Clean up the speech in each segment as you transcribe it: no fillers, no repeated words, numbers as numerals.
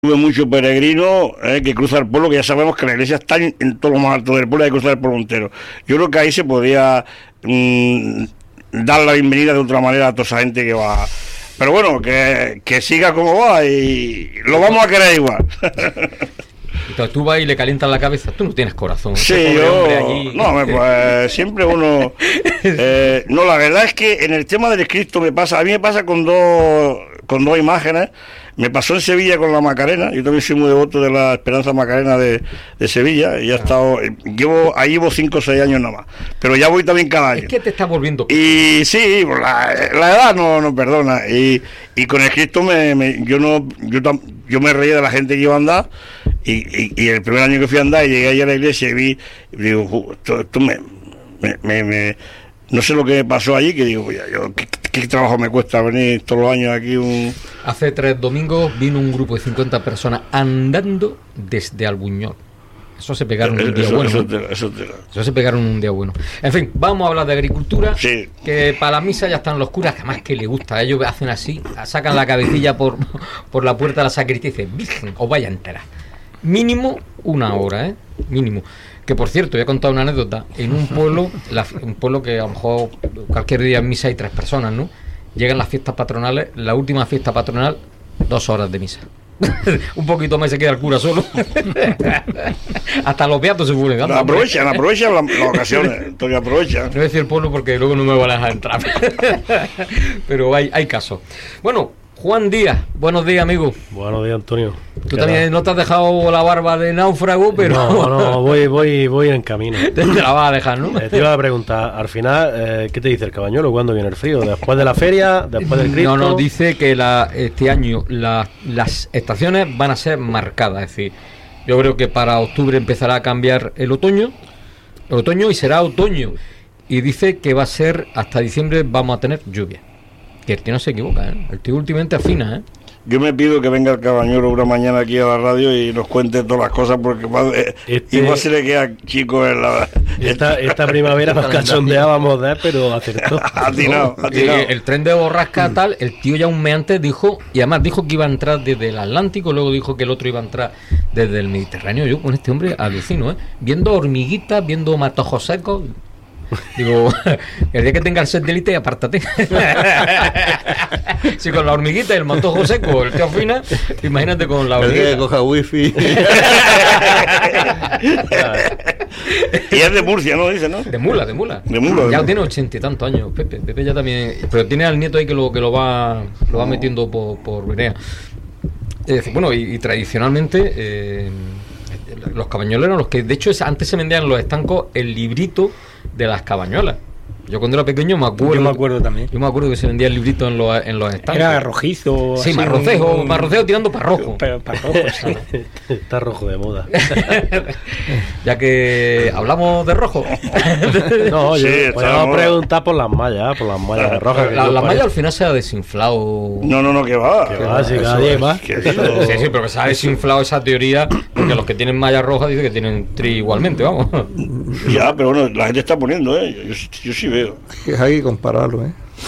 Tuve muchos peregrinos que cruzan el pueblo, que ya sabemos que la iglesia está en todo lo más alto del pueblo, hay que cruzar el pueblo entero. Yo creo que ahí se podía dar la bienvenida de otra manera a toda esa gente que va. Pero bueno, que siga como va y lo vamos a querer igual. Entonces tú vas y le calientas la cabeza. Tú no tienes corazón. Sí, yo... No, pues siempre uno... no, la verdad es que en el tema del Cristo a mí me pasa con dos imágenes. Me pasó en Sevilla con la Macarena. Yo también soy muy devoto de la Esperanza Macarena de Sevilla. Y he estado... llevo 5 o 6 años nada más. Pero ya voy también cada año. Es que te está volviendo... Y sí, la edad no perdona. Y con el Cristo yo me reía de la gente que iba a andar. Y el primer año que fui a andar y llegué allá a la iglesia y vi, y digo, esto no sé lo que me pasó allí, que digo, ¿qué trabajo me cuesta venir todos los años aquí? Hace 3 domingos vino un grupo de 50 personas andando desde Albuñol. Eso se pegaron un día bueno. Eso se pegaron un día bueno. En fin, vamos a hablar de agricultura. Sí. Que para la misa ya están los curas, que más que les gusta. Ellos hacen así, sacan la cabecilla por la puerta de la sacristía y dicen, Virgen, os vaya a enterar. Mínimo 1 hora, mínimo. Que por cierto, voy a contar una anécdota. En un pueblo, un pueblo que a lo mejor cualquier día en misa hay 3 personas, ¿no? Llegan las fiestas patronales, la última fiesta patronal, 2 horas de misa. Un poquito más se queda el cura solo. Hasta los beatos se fueron. Aprovechan las ocasiones. Todavía aprovechan. No voy a decir el pueblo porque luego no me van a dejar entrar. Pero hay casos. Bueno, Juan Díaz, buenos días, amigo. Buenos días, Antonio. Tú también no te has dejado la barba de náufrago, pero... No, voy en camino. Te la vas a dejar, ¿no? Te iba a preguntar, al final, ¿qué te dice el cabañuelo? ¿Cuándo viene el frío? ¿Después de la feria? ¿Después del Cristo? No, dice que este año las estaciones van a ser marcadas. Es decir, yo creo que para octubre empezará a cambiar el otoño y será otoño. Y dice que va a ser, hasta diciembre vamos a tener lluvia. Que el tío no se equivoca, el tío últimamente afina. Yo me pido que venga el cabañero una mañana aquí a la radio y nos cuente todas las cosas, porque igual se le queda chico en la... Esta primavera nos cachondeábamos de él, pero acertó. Atinado. El tren de borrasca tal, el tío ya un mes antes dijo, y además dijo que iba a entrar desde el Atlántico, luego dijo que el otro iba a entrar desde el Mediterráneo. Yo con este hombre alucino, viendo hormiguitas, viendo matojos secos. Digo, el día que tenga el set de élite, apártate. Si con la hormiguita y el matojo seco, el tío fina, imagínate con la hormiguita. El que coja wifi. Y es de Murcia, ¿no? Dice, ¿no? De Mula. Ya tiene 80 y tantos años, Pepe. Pepe ya también. Pero tiene al nieto ahí que lo va metiendo por Berea. Bueno, y tradicionalmente los cabañoles eran los que, de hecho, antes se vendían en los estancos el librito de las cabañuelas. Yo cuando era pequeño me acuerdo. Yo me acuerdo también. Yo me acuerdo que se vendía el librito en los estancos. Era rojizo. Sí, marroceo tirando para rojo. Pero para rojo, sí. Está rojo de moda. Ya que hablamos de rojo. No, sí, podemos preguntar por las mallas rojas. Las mallas al final se ha desinflado. No, que va. Que va, sí, cada día más. Sí, pero que se ha desinflado esa teoría, porque los que tienen mallas rojas dicen que tienen tri igualmente, vamos. Ya, pero bueno, la gente está poniendo, yo sí veo. Hay que compararlo,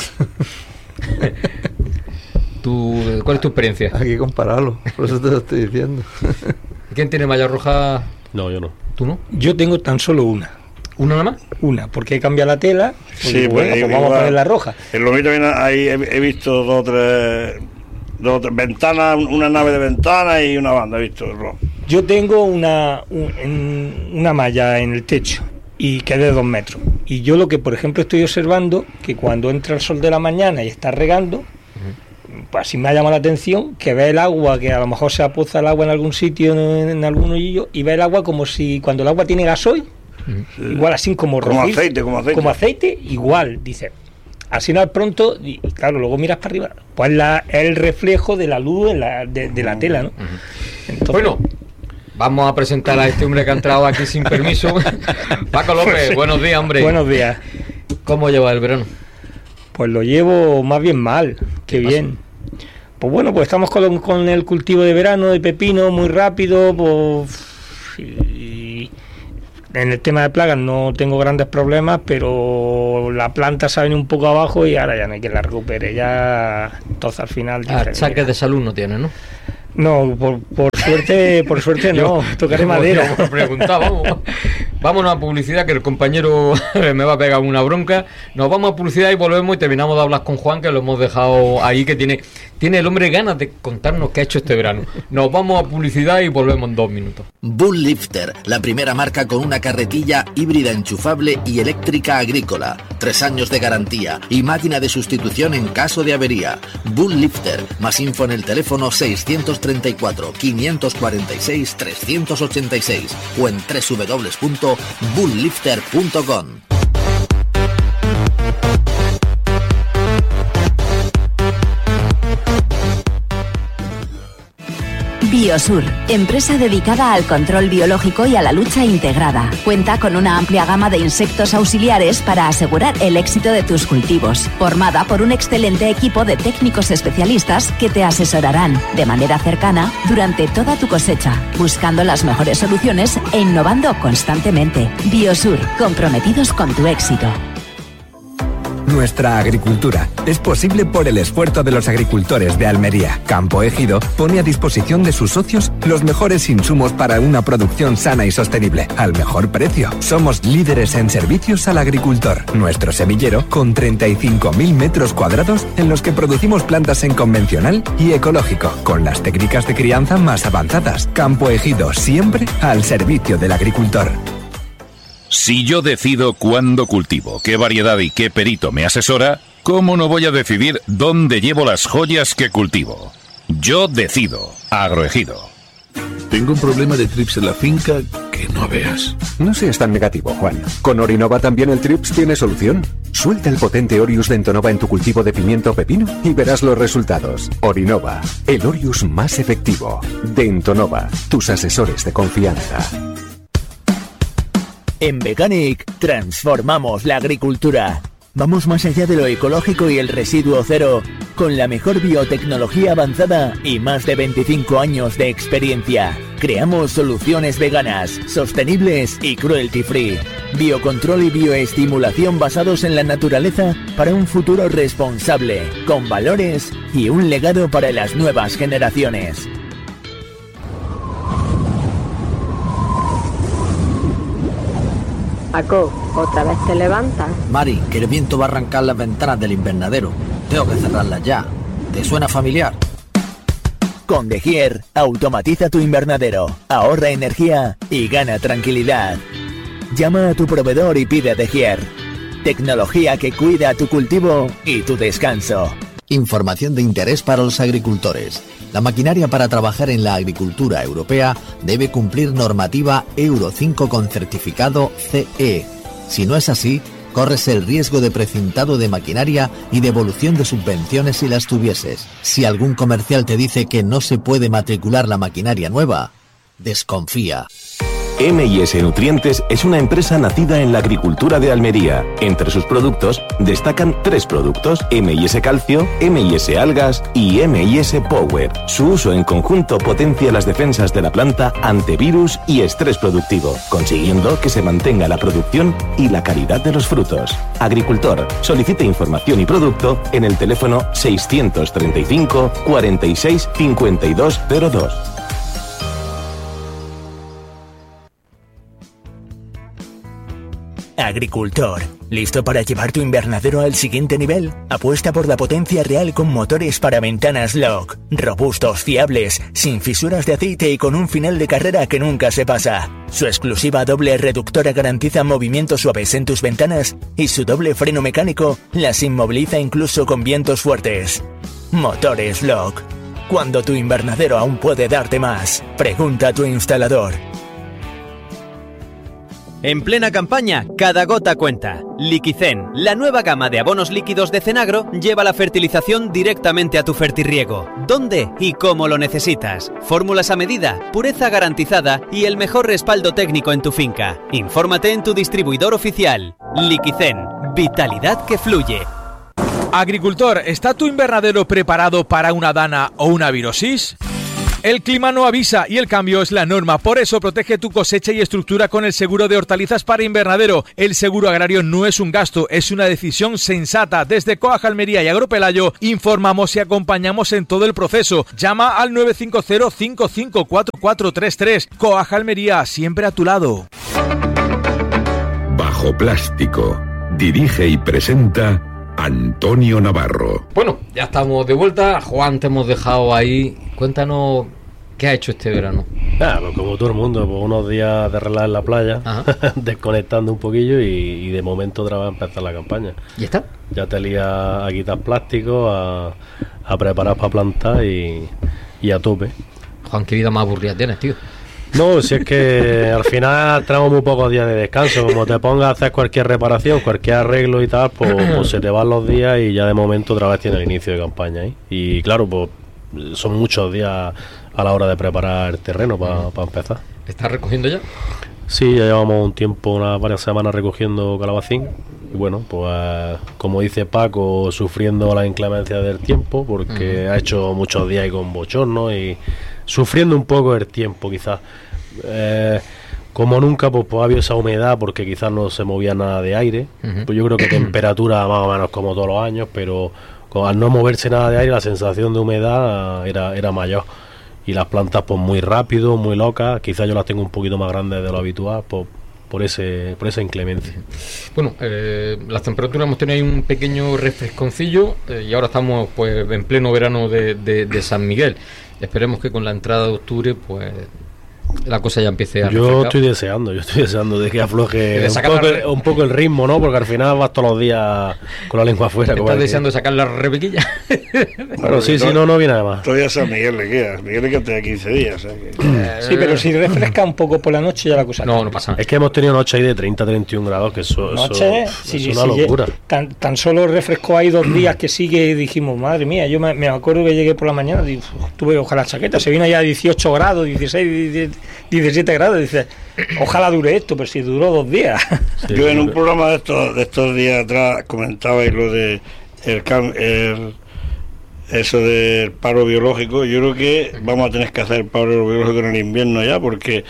¿Cuál es tu experiencia? Hay que compararlo, por eso te lo estoy diciendo. ¿Quién tiene malla roja? No, yo no. ¿Tú no? Yo tengo tan solo una. ¿Una nada más? Una, porque he cambiado la tela. Sí, digo, pues vamos a poner la roja. En lo mío también ahí he visto dos o tres ventanas, una nave de ventanas y una banda, he visto el rojo. Yo tengo una malla en el techo y que es de 2 metros. Y yo lo que, por ejemplo, estoy observando, que cuando entra el sol de la mañana y está regando, pues así me ha llamado la atención que ve el agua, que a lo mejor se apoza el agua en algún sitio, en algún hoyillo, y ve el agua como si cuando el agua tiene gasoil, igual así como rojizo, como aceite, igual, dice. Así no, pronto, y claro, luego miras para arriba, pues es el reflejo de la luz de la tela, ¿no? Entonces, bueno, vamos a presentar a este hombre que ha entrado aquí sin permiso. Paco López, buenos días, hombre. Buenos días. ¿Cómo lleva el verano? Pues lo llevo más bien mal, que bien. Pues bueno, pues estamos con el cultivo de verano de pepino muy rápido, pues, y en el tema de plagas no tengo grandes problemas, pero la planta se ha venido un poco abajo y ahora ya no hay que la recupere, ya, entonces al final... Achaques de salud no tiene, ¿no? No, por suerte no, tocaré madera. Por preguntar, vámonos a publicidad, que el compañero me va a pegar una bronca. Nos vamos a publicidad y volvemos y terminamos de hablar con Juan, que lo hemos dejado ahí, que tiene el hombre ganas de contarnos qué ha hecho este verano. Nos vamos a publicidad y volvemos en 2 minutos. Bull Lifter, la primera marca con una carretilla híbrida enchufable y eléctrica agrícola. 3 años de garantía y máquina de sustitución en caso de avería. Bull Lifter, más info en el teléfono 634-546-386 o en www.bulllifter.com. Biosur, empresa dedicada al control biológico y a la lucha integrada. Cuenta con una amplia gama de insectos auxiliares para asegurar el éxito de tus cultivos. Formada por un excelente equipo de técnicos especialistas que te asesorarán de manera cercana durante toda tu cosecha, buscando las mejores soluciones e innovando constantemente. Biosur, comprometidos con tu éxito. Nuestra agricultura es posible por el esfuerzo de los agricultores de Almería. Campo Ejido pone a disposición de sus socios los mejores insumos para una producción sana y sostenible, al mejor precio. Somos líderes en servicios al agricultor. Nuestro semillero, con 35.000 metros cuadrados en los que producimos plantas en convencional y ecológico, con las técnicas de crianza más avanzadas. Campo Ejido, siempre al servicio del agricultor. Si yo decido cuándo cultivo, qué variedad y qué perito me asesora, ¿cómo no voy a decidir dónde llevo las joyas que cultivo? Yo decido. Agroejido. Tengo un problema de trips en la finca que no veas. No seas tan negativo, Juan. Con Orinova también el trips tiene solución. Suelta el potente Orius de Entonova en tu cultivo de pimiento o pepino y verás los resultados. Orinova, el Orius más efectivo. De Entonova, tus asesores de confianza. En Veganic transformamos la agricultura. Vamos más allá de lo ecológico y el residuo cero, con la mejor biotecnología avanzada y más de 25 años de experiencia. Creamos soluciones veganas, sostenibles y cruelty free. Biocontrol y bioestimulación basados en la naturaleza para un futuro responsable, con valores y un legado para las nuevas generaciones. Paco, ¿otra vez te levantas? Mari, que el viento va a arrancar las ventanas del invernadero. Tengo que cerrarlas ya. ¿Te suena familiar? Con De Gier, automatiza tu invernadero, ahorra energía y gana tranquilidad. Llama a tu proveedor y pide De Gier. Tecnología que cuida tu cultivo y tu descanso. Información de interés para los agricultores. La maquinaria para trabajar en la agricultura europea debe cumplir normativa Euro 5 con certificado CE. Si no es así, corres el riesgo de precintado de maquinaria y devolución de subvenciones si las tuvieses. Si algún comercial te dice que no se puede matricular la maquinaria nueva, desconfía. M&S Nutrientes es una empresa nacida en la agricultura de Almería. Entre sus productos destacan 3 productos: M&S Calcio, M&S Algas y M&S Power. Su uso en conjunto potencia las defensas de la planta ante virus y estrés productivo, consiguiendo que se mantenga la producción y la calidad de los frutos. Agricultor, solicite información y producto en el teléfono 635 46 5202. Agricultor, ¿listo para llevar tu invernadero al siguiente nivel? Apuesta por la potencia real con motores para ventanas Lock. Robustos, fiables, sin fisuras de aceite y con un final de carrera que nunca se pasa. Su exclusiva doble reductora garantiza movimientos suaves en tus ventanas y su doble freno mecánico las inmoviliza incluso con vientos fuertes. Motores Lock. Cuando tu invernadero aún puede darte más, pregunta a tu instalador. En plena campaña, cada gota cuenta. Liquicen, la nueva gama de abonos líquidos de Cenagro, lleva la fertilización directamente a tu fertirriego. ¿Dónde y cómo lo necesitas? Fórmulas a medida, pureza garantizada y el mejor respaldo técnico en tu finca. Infórmate en tu distribuidor oficial. Liquicen, vitalidad que fluye. Agricultor, ¿está tu invernadero preparado para una dana o una virosis? El clima no avisa y el cambio es la norma. Por eso protege tu cosecha y estructura con el seguro de hortalizas para invernadero. El seguro agrario no es un gasto, es una decisión sensata. Desde Coag Almería y Agropelayo informamos y acompañamos en todo el proceso. Llama al 950-554433. Coag Almería, siempre a tu lado. Bajo Plástico. Dirige y presenta Antonio Navarro. Bueno, ya estamos de vuelta. Juan, te hemos dejado ahí. Cuéntanos qué ha hecho este verano. Pues como todo el mundo, pues unos días de relax en la playa, desconectando un poquillo y de momento otra vez a empezar la campaña. ¿Y está? Ya te lía a quitar plástico, a preparar para plantar y a tope. Juan, qué vida más aburrida tienes, tío. No, si es que al final tenemos muy pocos días de descanso. Como te pongas a hacer cualquier reparación, cualquier arreglo y tal, pues se te van los días y ya de momento otra vez tiene el inicio de campaña ahí. Y claro, pues son muchos días a la hora de preparar el terreno para empezar. ¿Estás recogiendo ya? Sí, ya llevamos un tiempo, varias semanas recogiendo calabacín. Y bueno, pues como dice Paco, sufriendo la inclemencia del tiempo, porque ha hecho muchos días ahí con bochorno y sufriendo un poco el tiempo quizás. Como nunca, pues ha habido esa humedad porque quizás no se movía nada de aire. Pues yo creo que temperatura más o menos como todos los años, pero al no moverse nada de aire la sensación de humedad era mayor. Y las plantas pues muy rápido, muy locas. Quizás yo las tengo un poquito más grandes de lo habitual por esa inclemencia. Bueno, las temperaturas hemos tenido ahí un pequeño refresconcillo y ahora estamos pues en pleno verano de San Miguel. Esperemos que con la entrada de octubre pues la cosa ya empiece a refrescar. Yo estoy deseando de que afloje un poco el ritmo, ¿no? Porque al final vas todos los días con la lengua afuera. ¿Estás deseando sacar la rebequilla? Bueno, sí, no viene nada más. Todavía San Miguel le queda. Miguel le queda 15 días. Sí, pero si refresca un poco por la noche ya la cosa no pasa nada. Es que hemos tenido noches ahí de 30-31 grados, que eso es una locura. Tan solo refrescó ahí 2 días que sigue y dijimos, madre mía, yo me acuerdo que llegué por la mañana y tuve ojalá chaqueta, se vino ya a 18 grados, 16, 17 grados, dice, ojalá dure esto, pero si duró 2 días. Sí, yo en un programa de estos días atrás comentaba lo de eso del paro biológico. Yo creo que vamos a tener que hacer paro biológico en el invierno ya, porque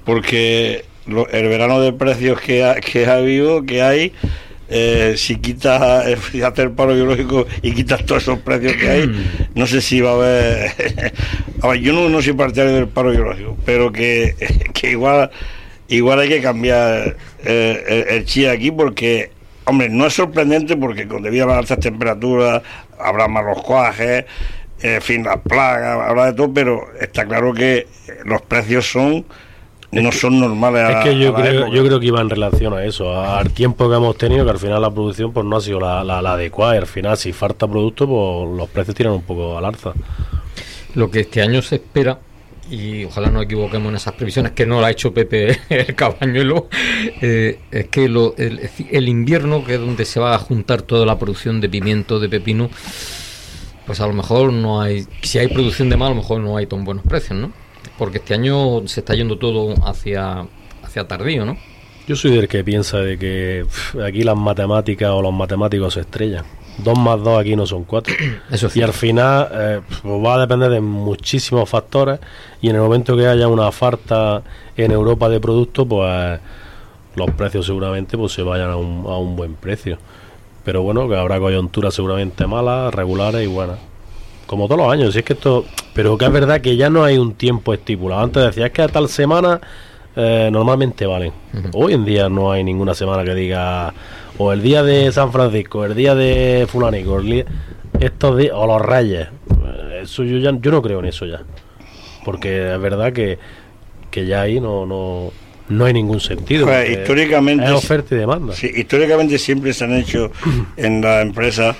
el verano de precios que hay, si quitas hacer paro biológico y quitas todos esos precios que hay, no sé si va a haber a ver, yo no soy partidario del paro biológico, pero que igual hay que cambiar el chip aquí, porque hombre, no es sorprendente porque debido a las altas temperaturas habrá malos cuajes, en fin, las plagas, habrá de todo, pero está claro que los precios no son normales. Es que yo creo que iba en relación a eso, al tiempo que hemos tenido, que al final la producción pues no ha sido la adecuada, y al final si falta producto pues los precios tiran un poco al alza. Lo que este año se espera, y ojalá no equivoquemos en esas previsiones, que no lo ha hecho Pepe el Cabañuelo, es que el invierno, que es donde se va a juntar toda la producción de pimiento, de pepino, pues a lo mejor no hay, si hay producción de más, a lo mejor no hay tan buenos precios, ¿no? Porque este año se está yendo todo hacia tardío, ¿no? Yo soy del que piensa de que aquí las matemáticas o los matemáticos se estrellan. 2 más 2 aquí no son 4. Eso es y al final pues va a depender de muchísimos factores, y en el momento que haya una falta en Europa de productos, pues los precios seguramente pues se vayan a un buen precio. Pero bueno, que habrá coyunturas seguramente malas, regulares y buenas. Como todos los años, si es que esto... Pero que es verdad que ya no hay un tiempo estipulado. Antes decía, es que a tal semana normalmente valen. Hoy en día no hay ninguna semana que diga o el día de San Francisco, el día de fulanico, estos días, o los Reyes. Eso yo no creo en eso ya. Porque es verdad que ya ahí no hay ningún sentido. Pues, históricamente es oferta y demanda. Sí, históricamente siempre se han hecho en la empresa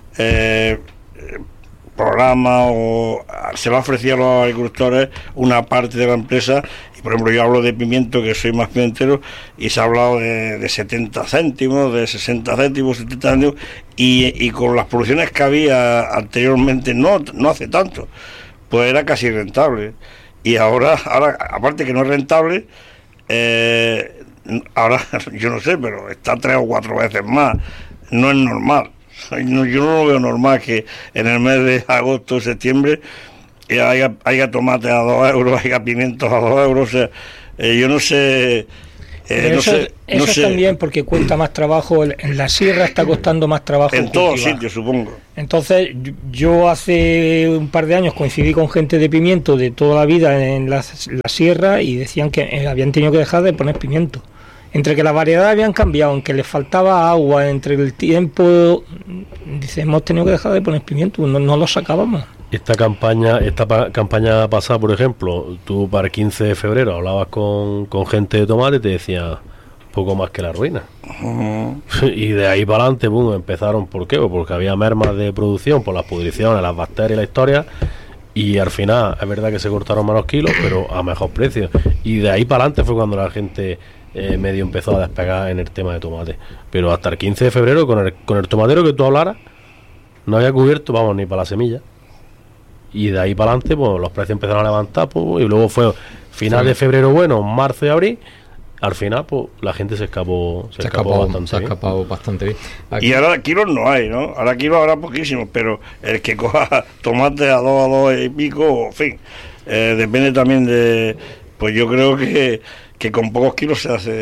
programa, o se le ha ofrecido a los agricultores una parte de la empresa, y por ejemplo yo hablo de pimiento, que soy más pimentero, y se ha hablado de 70 céntimos, de 60 céntimos, 70 céntimos, y con las producciones que había anteriormente, no hace tanto, pues era casi rentable. Y ahora aparte que no es rentable, ahora yo no sé, pero está 3 o 4 veces más. No es normal. Yo no lo veo normal que en el mes de agosto o septiembre haya tomate a 2 euros, haya pimientos a 2 euros, o sea, yo no sé... Eso también porque cuesta más trabajo, en la sierra está costando más trabajo en todos sitios, supongo. Entonces yo hace un par de años coincidí con gente de pimiento de toda la vida en la sierra y decían que habían tenido que dejar de poner pimiento. Entre que las variedades habían cambiado, en que les faltaba agua, entre el tiempo, dice, hemos tenido que dejar de poner pimiento, no lo sacábamos. Esta campaña pasada, por ejemplo, tú para el 15 de febrero hablabas con gente de tomate y te decía poco más que la ruina. Y de ahí para adelante, empezaron, ¿por qué? Porque había mermas de producción por las pudriciones, las bacterias y la historia, y al final es verdad que se cortaron menos kilos, pero a mejor precio. Y de ahí para adelante fue cuando la gente medio empezó a despegar en el tema de tomate. Pero hasta el 15 de febrero, con el tomatero que tú hablaras, no había cubierto, ni para la semilla. Y de ahí para adelante, pues los precios empezaron a levantar, pues, y luego fue final de febrero, marzo y abril. Al final, pues la gente se escapó bastante bien. Aquí. Y ahora kilos no hay, ¿no? Ahora kilos habrá poquísimos, pero el que coja tomate a 2 y pico, en fin, depende también de... Pues yo creo que con pocos kilos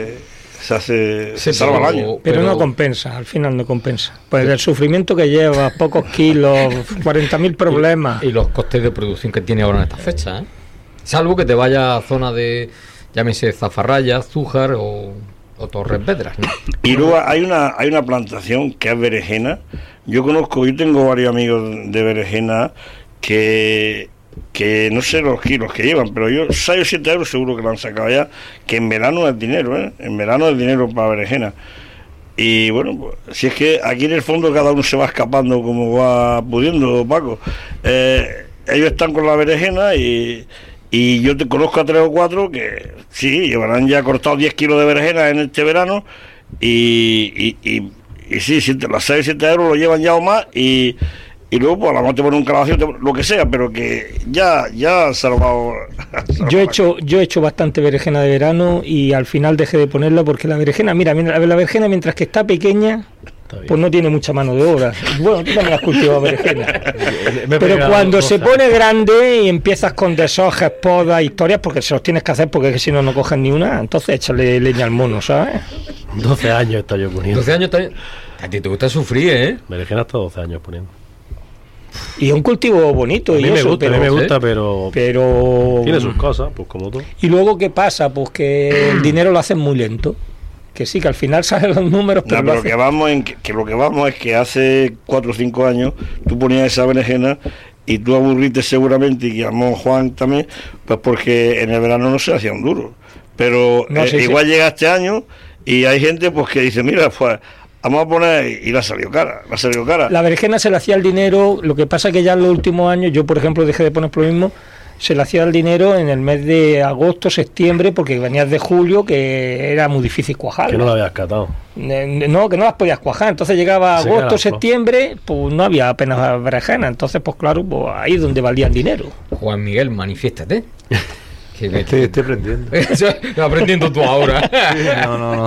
se salva el año. Pero no compensa, al final no compensa. Pues el sufrimiento que lleva, pocos kilos, 40.000 problemas. Y los costes de producción que tiene ahora en estas fechas, ¿eh? Salvo que te vaya a zona de, llámese Zafarraya, Zújar o Torres Vedras, ¿no? Y luego hay una plantación que es berenjena. Yo tengo varios amigos de berenjena que no sé los kilos que llevan, pero 6 o 7 euros seguro que lo han sacado ya, que en verano es dinero, en verano es dinero para berenjena. Y bueno, pues, si es que aquí en el fondo cada uno se va escapando como va pudiendo, Paco. Ellos están con la berenjena y yo te conozco a 3 o 4 que sí, llevarán ya cortado 10 kilos de berenjena en este verano y sí, las 6 o 7 euros lo llevan ya o más y luego pues a la mejor te ponen un calabacio, lo que sea, pero que ya se lo va a... Yo he hecho bastante berenjena de verano y al final dejé de ponerla porque la berenjena, mira, la berenjena mientras que está pequeña, pues no tiene mucha mano de obra. Bueno, tú también has cultivado berenjena. Pero cuando se pone grande y empiezas con deshojas, podas, historias, porque se los tienes que hacer porque si no cogen ni una, entonces échale leña al mono, ¿sabes? 12 años está yo poniendo. 12 años está... A ti te gusta sufrir, ¿eh? Berenjena hasta 12 años poniendo. Y es un cultivo bonito. A mí me gusta, pero tiene sus cosas, pues como todo. Y luego, ¿qué pasa? Pues que el dinero lo hacen muy lento. Que sí, que al final salen los números, pero lo que vamos es que hace 4 o 5 años tú ponías esa berenjena y tú aburriste seguramente, y llamó Juan también, pues porque en el verano no se hacía un duro. Pero igual llega este año y hay gente pues que dice, mira, pues vamos a poner, y la salió cara. La berenjena se le hacía el dinero, lo que pasa que ya en los últimos años, yo por ejemplo dejé de poner lo mismo, se le hacía el dinero en el mes de agosto, septiembre, porque venías de julio, que era muy difícil cuajar. Que no la habías catado. No, que no las podías cuajar. Entonces llegaba agosto, septiembre, pues no había apenas berenjena. Entonces, pues claro, pues ahí es donde valía el dinero. Juan Miguel, manifiéstate. Estoy aprendiendo. Aprendiendo tú ahora. Sí, no.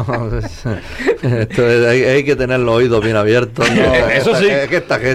Esto hay que tener los oídos bien abiertos. No, eso sí. Es que esta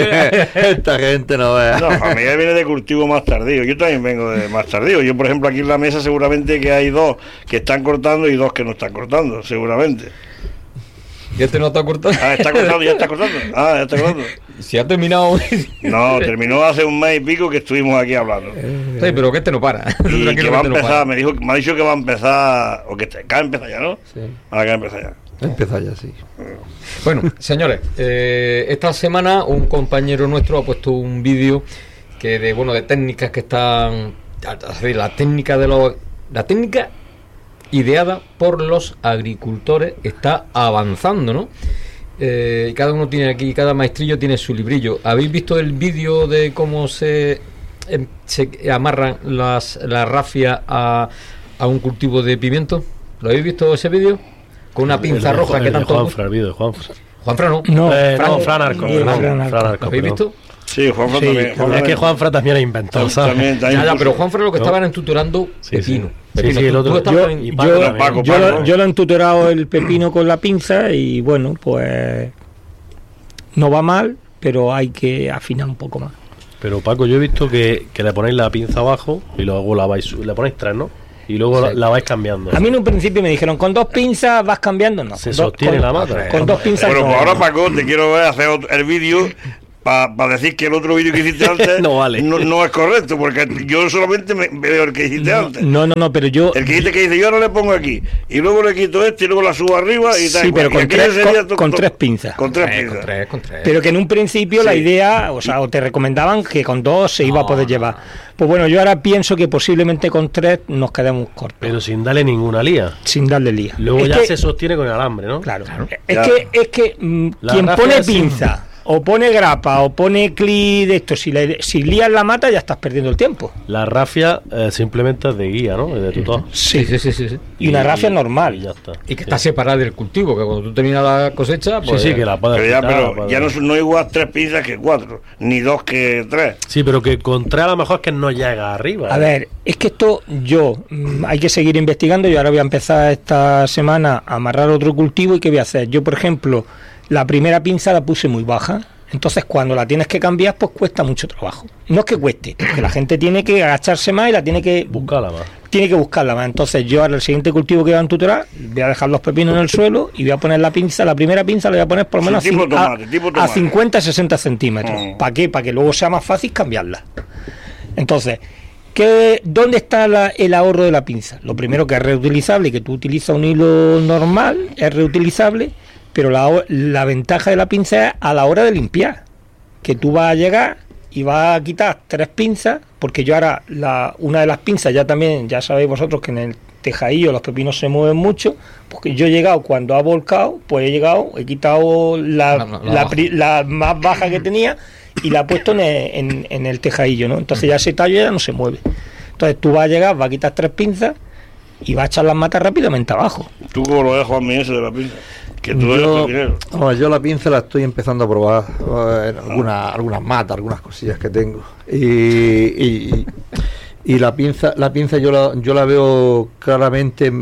gente no vea. No, Juan Miguel viene de cultivo más tardío. Yo también vengo de más tardío. Yo, por ejemplo, aquí en la mesa seguramente que hay 2 que están cortando y 2 que no están cortando, seguramente. ¿Y este no está cortando? Ya está cortando. Si ha terminado. No, terminó hace un mes y pico que estuvimos aquí hablando. Sí, pero que este no para. Y que va a empezar, me ha dicho que va a empezar, o que acaba de empezar ya, ¿no? Sí. Acaba de empezar ya. Empezó ya, sí. Bueno, señores, esta semana un compañero nuestro ha puesto un vídeo que de técnicas que están, la técnica ideada por los agricultores está avanzando, ¿no? Y cada uno tiene aquí, cada maestrillo tiene su librillo. ¿Habéis visto el vídeo de cómo se amarran las rafias a un cultivo de pimiento? ¿Lo habéis visto ese vídeo? Con una pinza roja que tanto... Juanfra, el vídeo de Juanfra. Juanfra no. Fran Arco. ¿Lo habéis visto? Sí, Juanfra también. Es que Juanfra también ha inventado, ¿sabes? Ya, pero Juanfra lo que estaban entutorando pepino. Sí, el otro. Yo lo he entutorado el pepino con la pinza y bueno, pues no va mal, pero hay que afinar un poco más. Pero Paco, yo he visto que le ponéis la pinza abajo y luego le ponéis 3, ¿no? Y luego la vais cambiando. A mí en un principio me dijeron, ¿con 2 pinzas vas cambiando? No. Se sostiene la mata. Con 2 pinzas. Bueno, no. pues ahora, Paco, te quiero ver hacer el vídeo para decir que el otro vídeo que hiciste antes no vale. No es correcto, porque yo solamente veo el que hiciste antes. No, pero yo... El que dice, yo ahora le pongo aquí, y luego le quito y luego la subo arriba y tal. Sí, pero con 3 pinzas. Con 3 pinzas. Con tres. Pero que en un principio la idea, o sea, o te recomendaban que con 2 se iba a poder llevar. Pues bueno, yo ahora pienso que posiblemente con 3 nos quedemos cortos. Pero sin darle ninguna lía. Sin darle lía. Luego ya se sostiene con el alambre, ¿no? Claro. Es que quien pone pinza... O pone grapa o pone clic de esto, si lías la mata ya estás perdiendo el tiempo. La rafia simplemente es de guía, ¿no? Es de tutor. Sí. Y una rafia normal. Y ya está. Y que está separada del cultivo, que cuando tú terminas la cosecha, pues... Sí, que la puedes pero ya no igual 3 pinzas que 4, ni 2 que 3. Sí, pero que con 3 a lo mejor es que no llega arriba. A ver, es que esto hay que seguir investigando. Yo ahora voy a empezar esta semana a amarrar otro cultivo. ¿Y qué voy a hacer? Yo, por ejemplo, la primera pinza la puse muy baja, entonces cuando la tienes que cambiar pues cuesta mucho trabajo. No es que cueste, porque la gente tiene que agacharse más y la tiene que buscarla más. Entonces yo ahora el siguiente cultivo que voy a tutorar, voy a dejar los pepinos en el suelo y voy a poner la primera pinza la voy a poner por lo menos a 50-60 centímetros. ¿Para qué? Para que luego sea más fácil cambiarla. Entonces, ¿dónde está el ahorro de la pinza? Lo primero, que es reutilizable, que tú utilizas un hilo normal, es reutilizable. Pero la ventaja de la pinza es a la hora de limpiar, que tú vas a llegar y vas a quitar 3 pinzas, porque yo ahora una de las pinzas ya sabéis vosotros que en el tejadillo los pepinos se mueven mucho, porque yo he llegado cuando ha volcado, pues he quitado la más baja que tenía y la he puesto en el tejadillo, ¿no? Entonces ya ese tallo ya no se mueve. Entonces tú vas a llegar, vas a quitar 3 pinzas y vas a echar las matas rápidamente abajo. ¿Tú cómo lo ves, Juanmi, ese de la pinza? Yo la pinza la estoy empezando a probar en algunas matas, algunas cosillas que tengo, y la pinza yo la veo claramente.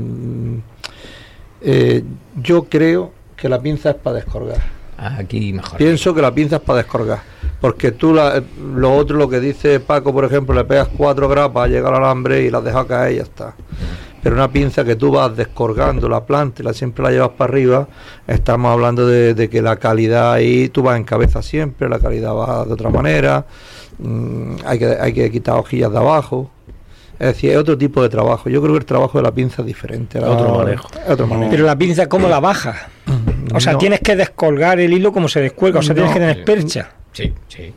Yo creo que la pinza es para descolgar. Aquí mejor. Pienso que la pinza es para descolgar, porque tú lo que dice Paco, por ejemplo, le pegas 4 grapas, llega al alambre y las dejas caer y ya está. Pero una pinza que tú vas descolgando la planta y siempre la llevas para arriba, estamos hablando de que la calidad ahí, tú vas en cabeza siempre, la calidad va de otra manera, hay que quitar hojillas de abajo. Es decir, es otro tipo de trabajo. Yo creo que el trabajo de la pinza es diferente. Otro manejo. Pero la pinza, ¿cómo la bajas? O sea, tienes que descolgar el hilo como se descuelga, o sea, tienes que tener percha. Sí.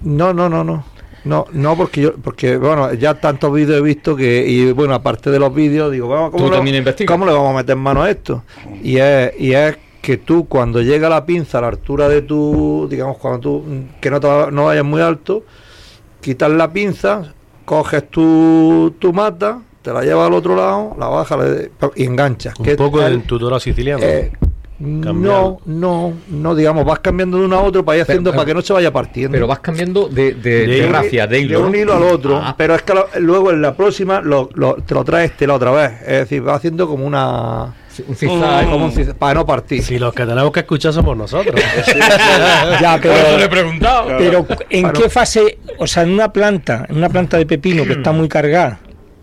No, porque bueno, ya tantos vídeos he visto y bueno, aparte de los vídeos, digo, ¿cómo le vamos a meter mano a esto? Y es que tú, cuando llega la pinza a la altura de tu, digamos, cuando tú, que no vayas muy alto, quitas la pinza, coges tu mata, te la llevas al otro lado, la bajas y enganchas. Un poco del tutorial siciliano. No, digamos, vas cambiando de uno a otro para ir haciendo, para que no se vaya partiendo. Pero vas cambiando de rafia, de hilo. De un hilo al otro, pero es que luego en la próxima te lo traes la otra vez. Es decir, vas haciendo como un zigzag, para no partir. Si los que tenemos que escuchar somos nosotros. Ya, pero por eso le he preguntado. Pero ¿en qué fase? O sea, en una planta de pepino que está muy cargada,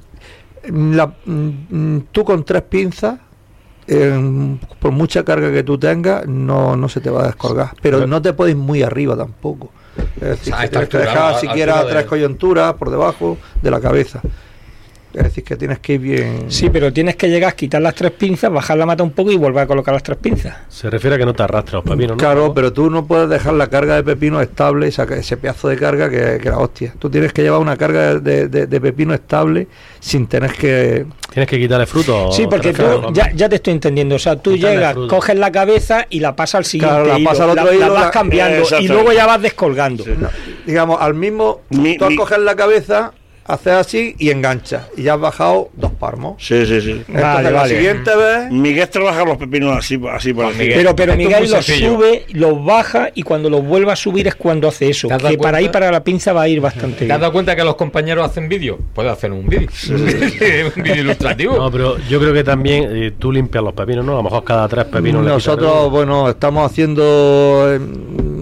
tú con 3 pinzas, por mucha carga que tú tengas, no se te va a descolgar, pero no te puedes ir muy arriba tampoco. Es decir, tienes que dejar siquiera 3 coyunturas por debajo de la cabeza. Es decir, que tienes que ir bien. Sí, pero tienes que llegar, quitar las 3 pinzas, bajar la mata un poco y volver a colocar las 3 pinzas. Se refiere a que no te arrastres los pepinos, ¿no? Claro, pero tú no puedes dejar la carga de pepino estable, ese pedazo de carga que la hostia. Tú tienes que llevar una carga de pepino estable sin tener que... ¿Tienes que quitarle fruto? Sí, porque tú, ya te estoy entendiendo. O sea, tú llegas, coges la cabeza y la pasas al siguiente hilo, pasa al otro hilo, la vas cambiando y luego ya vas descolgando. Sí. No, digamos, al mismo... tú al coger la cabeza, haces así y enganchas. Y ya has bajado 2 palmos. Sí. Entonces, la siguiente vez... Miguel trabaja los pepinos así por Miguel. Pero Miguel los sube, los baja y cuando los vuelve a subir es cuando hace eso. Que para ahí, para la pinza va a ir bastante bien. ¿Te has dado cuenta que los compañeros hacen vídeo? Puedes hacer un vídeo. Un vídeo ilustrativo. No, pero yo creo que también tú limpias los pepinos, ¿no? A lo mejor cada 3 pepinos. Nosotros, bueno, estamos haciendo...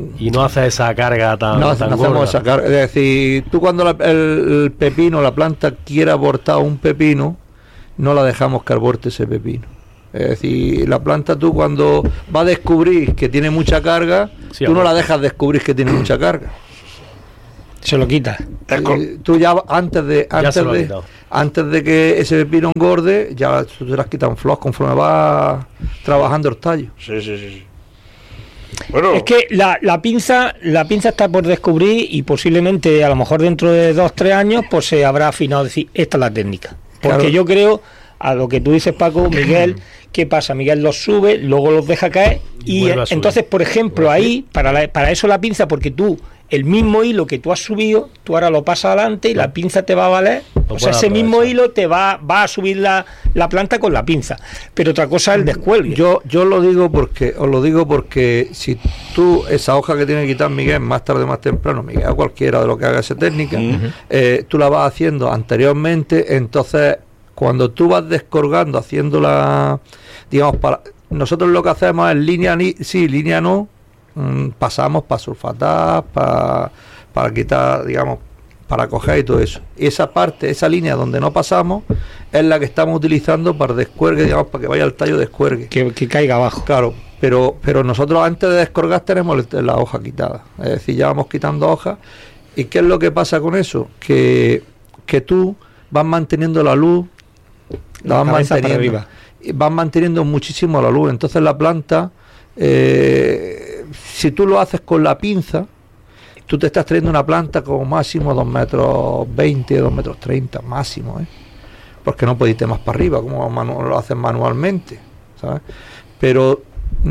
Y no hace esa carga tan, no tan hacemos gorda. esa carga. Es decir, tú cuando el pepino, la planta quiere abortar un pepino, no la dejamos que aborte ese pepino. Es decir, la planta tú cuando va a descubrir que tiene mucha carga, Sí, tú no aborta. la dejas descubrir que tiene mucha carga. Se lo quita. Tú ya antes se lo ha quitado. de que ese pepino engorde, ya tú te las quitas un flow conforme vas trabajando el tallo. Sí. Bueno, Es que la pinza está por descubrir y posiblemente a lo mejor dentro de 2-3 años pues se habrá afinado a decir esta es la técnica. Porque Claro. yo creo, a lo que tú dices, Paco, Miguel, ¿qué pasa? Miguel los sube, luego los deja caer y vuelve a subir. entonces, por ejemplo, ahí, para eso la pinza, porque tú, el mismo hilo que tú has subido, tú ahora lo pasas adelante y la pinza te va a valer. Lo O sea, puedes ese mismo aprovechar. hilo te va a subir la planta con la pinza. Pero otra cosa es el descuelgue. Yo os lo digo porque si tú esa hoja que tiene que quitar Miguel más tarde o más temprano, Miguel a cualquiera de lo que haga esa técnica, tú la vas haciendo anteriormente, entonces cuando tú vas descolgando, haciéndola, digamos, nosotros lo que hacemos es línea sí, línea no, pasamos para sulfatar, para quitar, digamos, para coger y todo eso. Y esa parte, esa línea donde no pasamos, es la que estamos utilizando para descuergue, digamos, para que vaya el tallo descuergue. Que caiga abajo. Claro, pero nosotros antes de descolgar tenemos la hoja quitada. Es decir, ya vamos quitando hojas. ¿Y qué es lo que pasa con eso? Que tú vas manteniendo la luz, la vas cabeza para manteniendo, arriba. y vas manteniendo muchísimo la luz. Entonces la planta, si tú lo haces con la pinza, tú te estás trayendo una planta como máximo 2,20 metros, 2,30 metros máximo, porque no puedes irte más para arriba, como lo haces manualmente, ¿sabes? Pero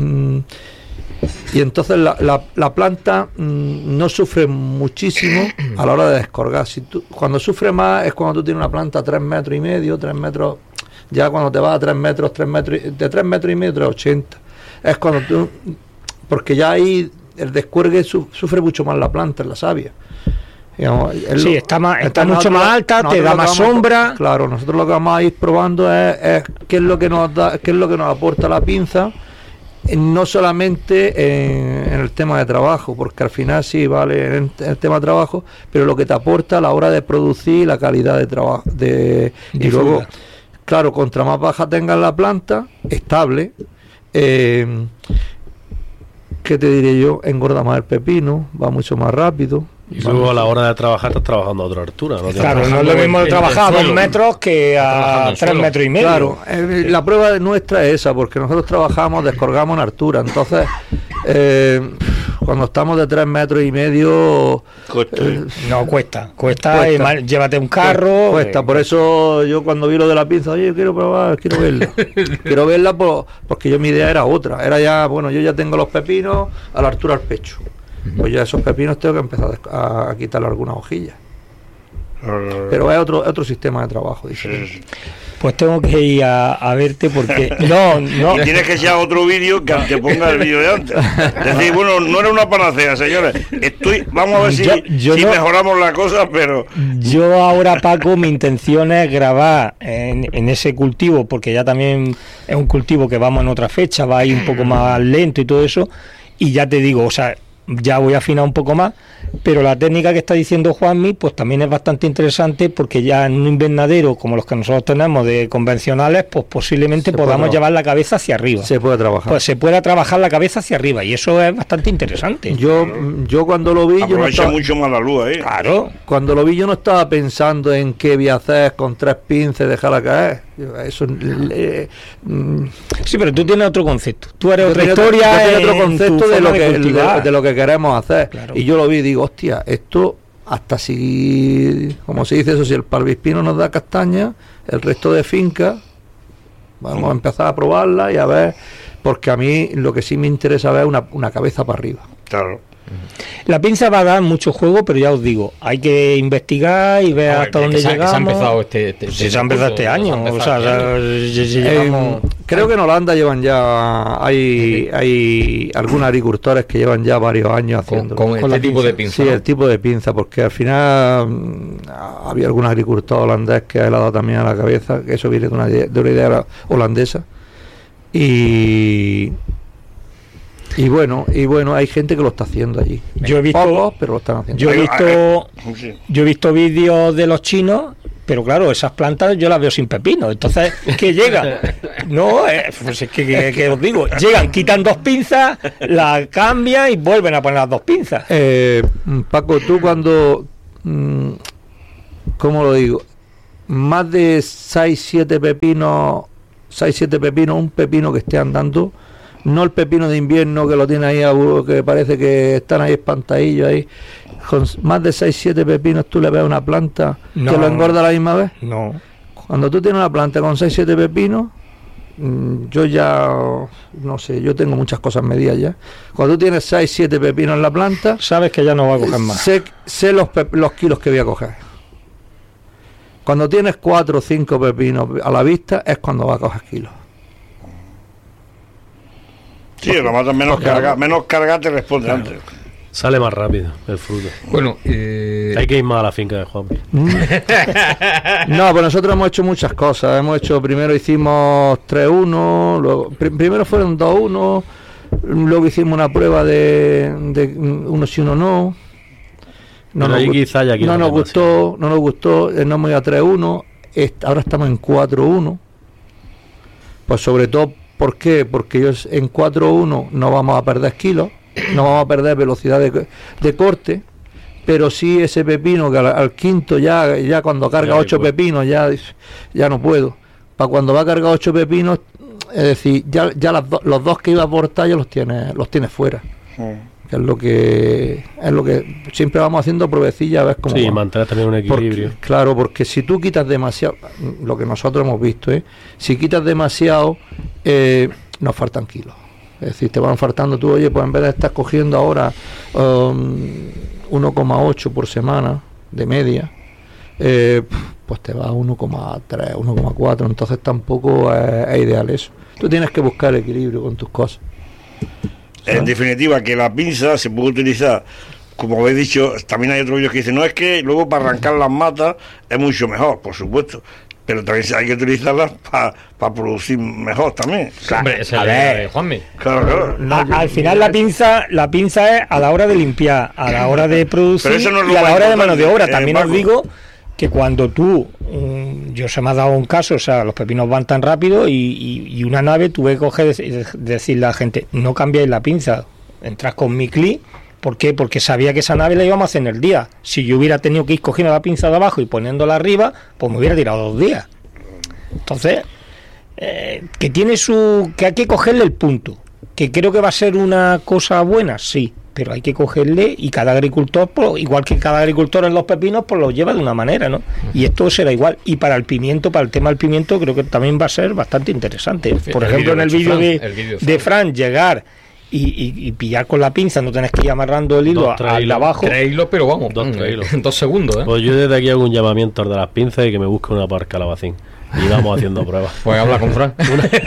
y entonces la planta no sufre muchísimo a la hora de descolgar. Cuando sufre más es cuando tú tienes una planta 3,5 metros, 3 metros, ya cuando te vas a 3 metros, de 3,5 metros, 3,80. Es cuando tú, porque ya ahí el descuergue sufre mucho más la planta, en la savia. Digamos, Sí, está mucho más alta, te da más sombra. Claro, nosotros lo que vamos a ir probando es qué es lo que nos da, qué es lo que nos aporta la pinza, no solamente en el tema de trabajo, porque al final sí vale en el tema de trabajo, pero lo que te aporta a la hora de producir, la calidad de trabajo, y luego, claro, contra más baja tengas la planta, estable, ¿qué te diré yo? Engorda más el pepino, va mucho más rápido. Y luego a la hora de trabajar estás trabajando a otra altura. ¿No? Claro, no es lo mismo trabajar a 2 metros que a 3,5 metros. Claro, la prueba nuestra es esa, porque nosotros trabajamos, descolgamos en altura. Entonces, cuando estamos de 3,5 metros... no, cuesta. Llévate un carro. Cuesta, por eso yo cuando vi lo de la pinza, oye, quiero probar, quiero verla. Quiero verla porque mi idea era otra. Era ya, bueno, yo ya tengo los pepinos a la altura del pecho. Pues ya esos pepinos tengo que empezar a quitarle algunas hojillas. Pero es otro sistema de trabajo, dice. Pues tengo que ir a verte porque no. Y tienes que echar otro vídeo que te ponga el vídeo de antes. Es decir, bueno, no era una panacea, señores. Vamos a ver si mejoramos la cosa, pero... Yo ahora, Paco, mi intención es grabar en ese cultivo, porque ya también es un cultivo que vamos en otra fecha, va a ir un poco más lento y todo eso, y ya te digo, o sea, ya voy a afinar un poco más, pero la técnica que está diciendo Juanmi pues también es bastante interesante, porque ya en un invernadero como los que nosotros tenemos de convencionales, pues posiblemente podamos llevar la cabeza hacia arriba. Se puede trabajar. Pues se pueda trabajar la cabeza hacia arriba, y eso es bastante interesante. Yo cuando lo vi... Aprovecha mucho más la luz ahí. Claro. Cuando lo vi yo no estaba pensando en qué voy a hacer con 3 pinzas y dejarla caer. Eso... sí, pero tú tienes otro concepto. Tú eres otra historia. Yo tengo otro concepto de lo que queremos hacer. Claro. Y yo lo vi y digo, hostia, esto hasta si, como se dice eso, si el palvispino nos da castaña, el resto de finca vamos a empezar a probarla y a ver, porque a mí lo que sí me interesa ver es una cabeza para arriba. Claro. La pinza va a dar mucho juego, pero ya os digo, hay que investigar y ver hasta dónde llegamos. Se ha empezado se ha empezado este año. Creo que en Holanda llevan ya, hay algunos agricultores que llevan ya varios años haciendo con este tipo de pinza. Sí, ¿no? El tipo de pinza, porque al final había algún agricultor holandés que le ha dado también a la cabeza, que eso viene de una idea holandesa. Y Y bueno, hay gente que lo está haciendo allí. Yo he visto, pocos, pero lo están haciendo. Yo he visto vídeos de los chinos, pero claro, esas plantas yo las veo sin pepino. Entonces, ¿qué llegan? No, pues es que os digo, llegan, quitan 2 pinzas, las cambian y vuelven a poner las 2 pinzas. Paco, tú cuando, ¿cómo lo digo? Más de 6-7 pepinos, un pepino que esté andando, no el pepino de invierno que lo tiene ahí, que parece que están ahí espantadillos ahí. Con más de 6-7 pepinos tú le ves una planta que lo engorda a la misma vez. No. Cuando tú tienes una planta con 6-7 pepinos, yo ya, no sé, yo tengo muchas cosas medidas ya. Cuando tú tienes 6-7 pepinos en la planta, sabes que ya no va a coger más. Sé los kilos que voy a coger. Cuando tienes 4 o 5 pepinos a la vista, es cuando vas a coger kilos. Sí, lo más menos carga te responde antes. Sale más rápido el fruto. Bueno, hay que ir más a la finca de Juan. No, pues nosotros hemos hecho muchas cosas. Primero hicimos 3-1, luego primero fueron 2-1, luego hicimos una prueba de uno sí, uno no. No nos gustó, nos hemos ido a 3-1, ahora estamos en 4-1. Pues sobre todo, ¿por qué? Porque ellos en 4-1 no vamos a perder kilos, no vamos a perder velocidad de corte, pero sí ese pepino que al quinto ya cuando carga 8 pepinos ya no puedo. Para cuando va a cargar 8 pepinos, es decir, ya los 2 que iba a aportar ya los tiene fuera. Que es lo que siempre vamos haciendo pruebecillas a ver cómo va. Mantener también un equilibrio. Porque si tú quitas demasiado, lo que nosotros hemos visto, si quitas demasiado, nos faltan kilos. Es decir, te van faltando tú, oye, pues en vez de estar cogiendo ahora 1,8 por semana de media, pues te va a 1,3, 1,4, entonces tampoco es ideal eso. Tú tienes que buscar equilibrio con tus cosas. En definitiva, que la pinza se puede utilizar, como habéis dicho, también hay otros vídeos que dicen, no, es que luego para arrancar las matas es mucho mejor, por supuesto, pero también hay que utilizarlas para producir mejor también. Claro, a ver, Juanmi. Claro. Al final la pinza es a la hora de limpiar, a la hora de producir y a la hora de mano de obra. También os digo que cuando tú, yo se me ha dado un caso, o sea, los pepinos van tan rápido y una nave tuve que coger decirle a la gente, no cambiéis la pinza, entras con mi clic. ¿Por qué? Porque sabía que esa nave la íbamos a hacer en el día. Si yo hubiera tenido que ir cogiendo la pinza de abajo y poniéndola arriba, pues me hubiera tirado 2 días. Entonces, que hay que cogerle el punto. Que creo que va a ser una cosa buena, sí, pero hay que cogerle, y cada agricultor, pues, igual que cada agricultor en los pepinos, pues lo lleva de una manera, ¿no? Y esto será igual. Y para el pimiento, para el tema del pimiento, creo que también va a ser bastante interesante. Por ejemplo, en el vídeo de Fran, llegar y pillar con la pinza, no tenés que ir amarrando el hilo al de abajo. 3 hilos, pero vamos, 3 hilos. En 2 segundos, ¿eh? Pues yo desde aquí hago un llamamiento al de las pinzas y que me busque una para calabacín. Y vamos haciendo pruebas. Pues habla con Fran.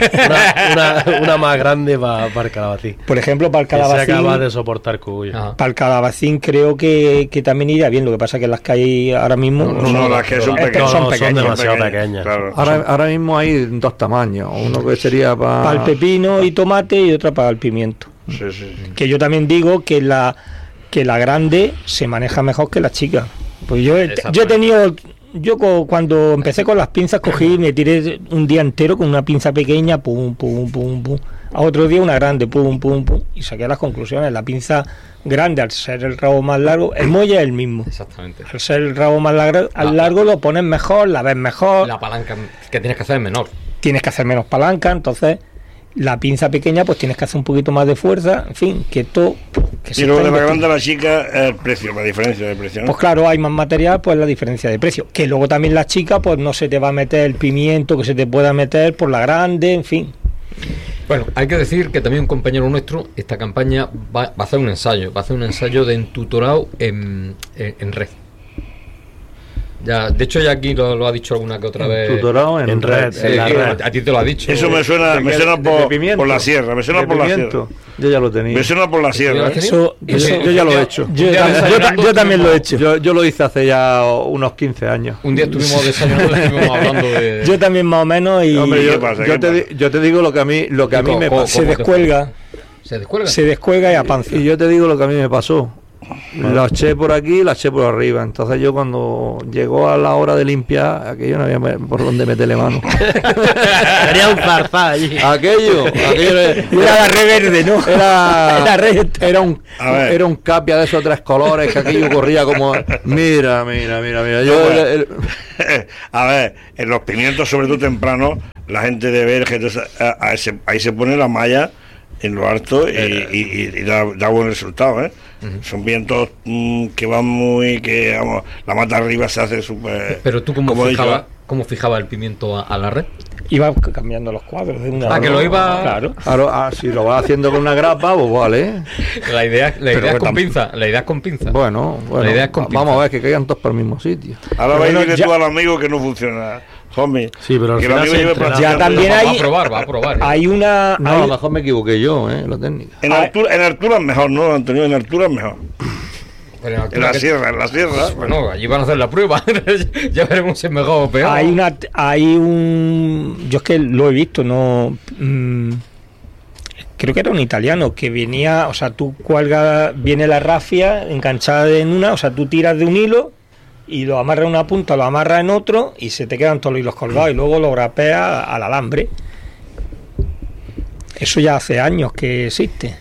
Una más grande para el calabacín. Por ejemplo, para el calabacín. Que sea capaz de soportar cogullo. Para el calabacín creo que también iría bien. Lo que pasa es que las que hay ahora mismo las que son pequeñas. Son demasiado pequeñas. Claro. Ahora mismo hay 2 tamaños. Uno que sería para el pepino y tomate y otra para el pimiento. Sí. Que yo también digo que la grande se maneja mejor que la chica. Pues yo he tenido... Yo cuando empecé con las pinzas cogí y me tiré un día entero con una pinza pequeña, pum, pum, pum, pum. A otro día una grande, pum, pum, pum. Y saqué las conclusiones. La pinza grande, al ser el rabo más largo, el muelle es el mismo. Exactamente. Al ser el rabo más largo lo pones mejor, la ves mejor. La palanca que tienes que hacer es menor. Tienes que hacer menos palanca, entonces... La pinza pequeña, pues tienes que hacer un poquito más de fuerza, en fin, que esto... Y luego de la grande a la chica, el precio, la diferencia de precio, ¿no? Pues claro, hay más material, pues la diferencia de precio. Que luego también la chica, pues no se te va a meter el pimiento que se te pueda meter por la grande, en fin. Bueno, hay que decir que también un compañero nuestro, esta campaña va a hacer un ensayo, de entutorado en red. Ya, de hecho, ya aquí lo ha dicho alguna que otra vez. Tutorado en red. A ti te lo ha dicho. Eso me suena por la sierra. Me suena por la sierra. Yo ya lo tenía. Me suena por la sierra. Eso yo ya lo he hecho. Yo también lo he hecho. Yo lo hice hace ya unos 15 años. Un día estuvimos desayunando y estuvimos hablando de... Yo también más o menos y... Hombre, yo te digo lo que a mí me pasa. Se descuelga. ¿Se descuelga? Se descuelga y apanza. Y yo te digo lo que a mí me pasó. La eché por aquí, la eché por arriba. Entonces yo cuando llegó a la hora de limpiar, aquello no había por dónde meterle mano. Sería un zarzal allí. Aquello era la re verde, ¿no? Era un capia de esos 3 colores que aquello corría como... Mira. A ver, en los pimientos, sobre todo temprano, la gente de Verge, ahí se pone la malla en lo alto y da buen resultado, ¿eh? Son vientos que van muy... que vamos, la mata arriba se hace súper... Pero tú, ¿cómo fijaba el pimiento a la red? Iba cambiando los cuadros de una... que lo iba... Claro, si lo vas haciendo con una grapa, pues vale. La idea es con pinza. La idea es con pinza. Bueno, la idea es con pinza. Vamos a ver que caigan todos por el mismo sitio. Ahora va a ir tú al amigo que no funciona. Homie. Sí, pero que el amigo ya también va a probar. Hay una... No, a lo mejor me equivoqué yo, la técnica. En altura es mejor, ¿no, Antonio? En altura es mejor. Pero en la sierra. Bueno, allí van a hacer la prueba. Ya veremos si es mejor o peor. Yo es que lo he visto, no... creo que era un italiano que venía, o sea, tú viene la rafia enganchada en una, o sea, tú tiras de un hilo y lo amarras en una punta, lo amarras en otro y se te quedan todos los hilos colgados y luego lo grapeas al alambre. Eso ya hace años que existe.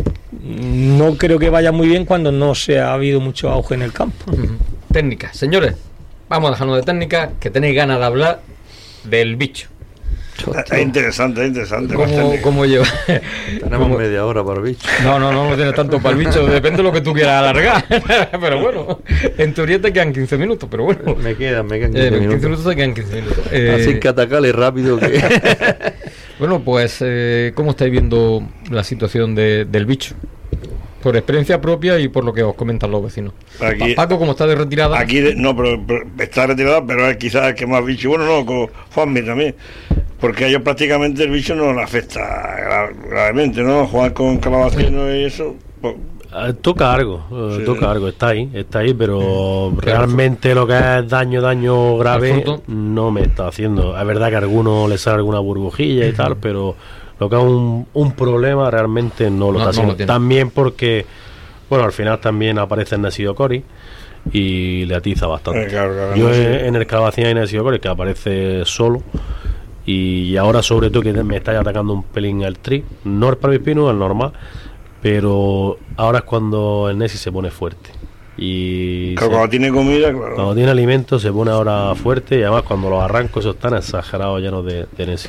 No creo que vaya muy bien cuando no se ha habido mucho auge en el campo. Técnica, señores, vamos a dejarnos de técnica, que tenéis ganas de hablar del bicho. Es interesante. ¿Cómo lleva? Tenemos media hora para el bicho. No tiene tanto para el bicho, depende de lo que tú quieras alargar. Pero bueno, en teoría te quedan 15 minutos, pero bueno. Me quedan 15 minutos. 15 minutos te quedan 15 minutos. Así que atacarle rápido que... Bueno, pues, ¿cómo estáis viendo la situación del bicho? Por experiencia propia y por lo que os comentan los vecinos. Aquí, Paco, como está de retirada... Aquí pero está retirada, pero es quizás el que más bicho... Bueno, no, con Juanmi también. Porque a ellos prácticamente el bicho no le afecta gravemente, ¿no? Jugar con calabacino y eso... Pues, toca algo, está ahí, pero realmente lo que es daño grave no me está haciendo. Es verdad que a algunos les sale alguna burbujilla y tal, pero lo que es un problema realmente no lo está haciendo. También porque, bueno, al final también aparece el Nesiocori y le atiza bastante. Claro, yo en el calabacín hay Nesiocori que aparece solo. Y ahora sobre todo que me está atacando un pelín el tri, no el parvipino, el normal, pero ahora es cuando el Nesi se pone fuerte. Y cuando tiene comida, claro. Cuando tiene alimento se pone ahora fuerte y además cuando los arrancos esos están exagerados llenos de Nesi.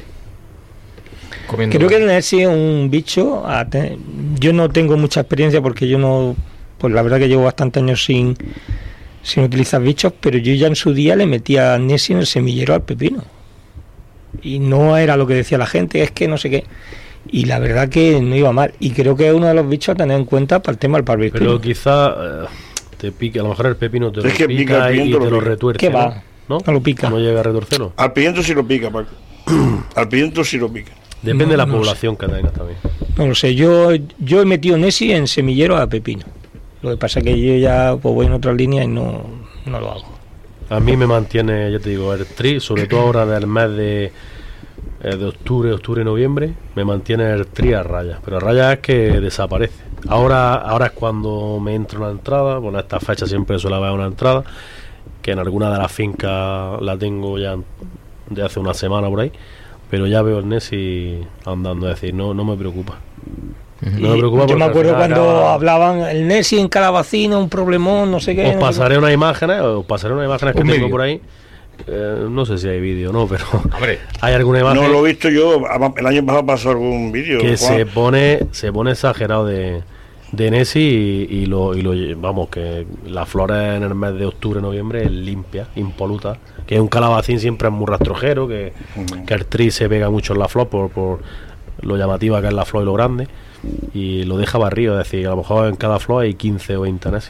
Creo que el Nesi es un bicho, yo no tengo mucha experiencia porque yo no, pues la verdad que llevo bastantes años sin utilizar bichos, pero yo ya en su día le metía Nesi en el semillero al pepino. Y no era lo que decía la gente, es que no sé qué. Y la verdad que no iba mal. Y creo que es uno de los bichos a tener en cuenta para el tema del parvipino. Pero quizá te pique, a lo mejor el pepino te lo pica y te lo retuerce. ¿Qué va? ¿No? No lo pica. No llega a retorcerlo. Al pimiento sí lo pica, Paco. Al pimiento sí lo pica. Depende de la población que tengas también. No lo sé, yo he metido Nesi en semillero a pepino. Lo que pasa es que yo ya pues, voy en otra línea y no lo hago. A mí me mantiene, ya te digo, el tri, sobre todo ahora del mes de octubre, noviembre, me mantiene el tri a raya. Pero a raya es que desaparece. Ahora es cuando me entra una entrada. Bueno, a esta fecha siempre suele haber una entrada, que en alguna de las fincas la tengo ya de hace una semana por ahí. Pero ya veo el Nesi andando, es decir, no me preocupa. No me preocupa. Yo me acuerdo cuando hablaban el Nesi en Calabacino, un problemón, no sé qué. Os pasaré unas imágenes que tengo por ahí. No sé si hay vídeo o no, pero hombre, hay alguna imagen. No lo he visto yo, el año pasado pasó algún vídeo que se pone exagerado de Nesi y lo vamos, que las flores en el mes de octubre, noviembre es limpia, impoluta, que un calabacín siempre es muy rastrojero, que el tri se pega mucho en la flor por lo llamativa que es la flor y lo grande, y lo deja barrido, es decir, a lo mejor en cada flor hay 15 o 20 Nesi.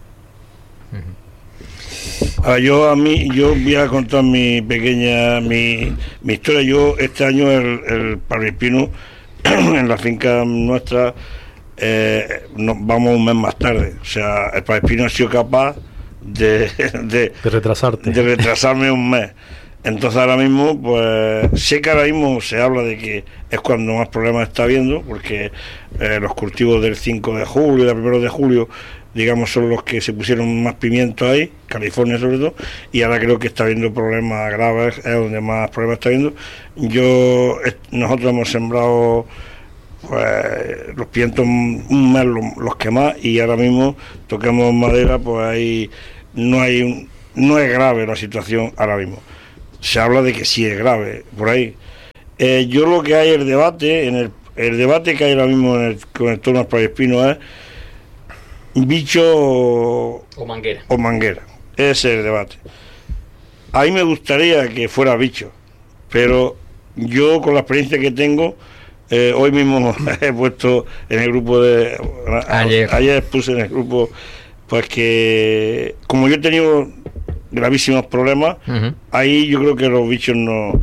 Yo voy a contar mi historia. Yo este año el parvipino en la finca nuestra vamos un mes más tarde. O sea, el parvipino ha sido capaz de retrasarte, de retrasarme un mes. Entonces ahora mismo, pues sé que ahora mismo se habla de que es cuando más problemas está habiendo, porque los cultivos del 5 de julio, del 1 de julio, digamos, son los que se pusieron más pimientos ahí, California sobre todo, y ahora creo que está habiendo problemas graves, es donde más problemas está habiendo. Nosotros hemos sembrado pues los pimientos un mes los que más, y ahora mismo toquemos madera, pues ahí no es grave la situación ahora mismo. Se habla de que sí es grave por ahí. Yo lo que hay el debate que hay ahora mismo con el torno al Parvispino es bicho o manguera. Ese es el debate. A mí me gustaría que fuera bicho, pero yo con la experiencia que tengo, hoy mismo he puesto en el grupo ayer puse en el grupo, pues que como yo he tenido gravísimos problemas, ahí yo creo que los bichos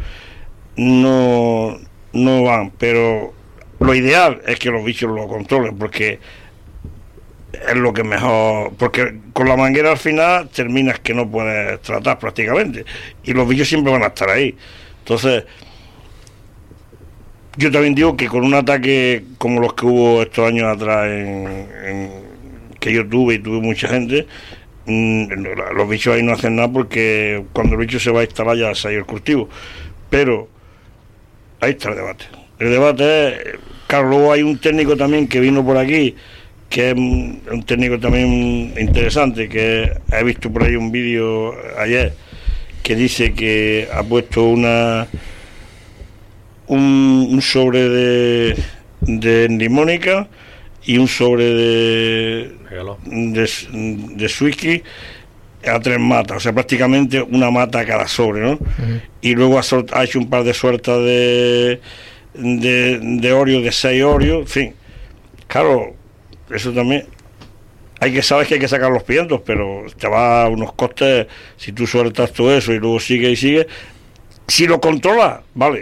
no van, pero lo ideal es que los bichos lo controlen, porque es lo que mejor, porque con la manguera al final terminas que no puedes tratar prácticamente, y los bichos siempre van a estar ahí. Entonces yo también digo que con un ataque como los que hubo estos años atrás que yo tuve y tuve mucha gente, los bichos ahí no hacen nada, porque cuando el bicho se va a instalar ya se ha ido el cultivo. Pero ahí está el debate. El debate es, claro, luego hay un técnico también que vino por aquí, que es un técnico también interesante, que he visto por ahí un vídeo ayer, que dice que ha puesto un sobre de limónica y un sobre de Swisky a 3 matas, o sea, prácticamente una mata a cada sobre, ¿no? Y luego ha hecho un par de sueltas de Oreo, de 6 Oreo, en fin. Claro, eso también sabes que hay que sacar los pimientos, pero te va a unos costes si tú sueltas todo eso y luego sigue y sigue. Si lo controlas, vale.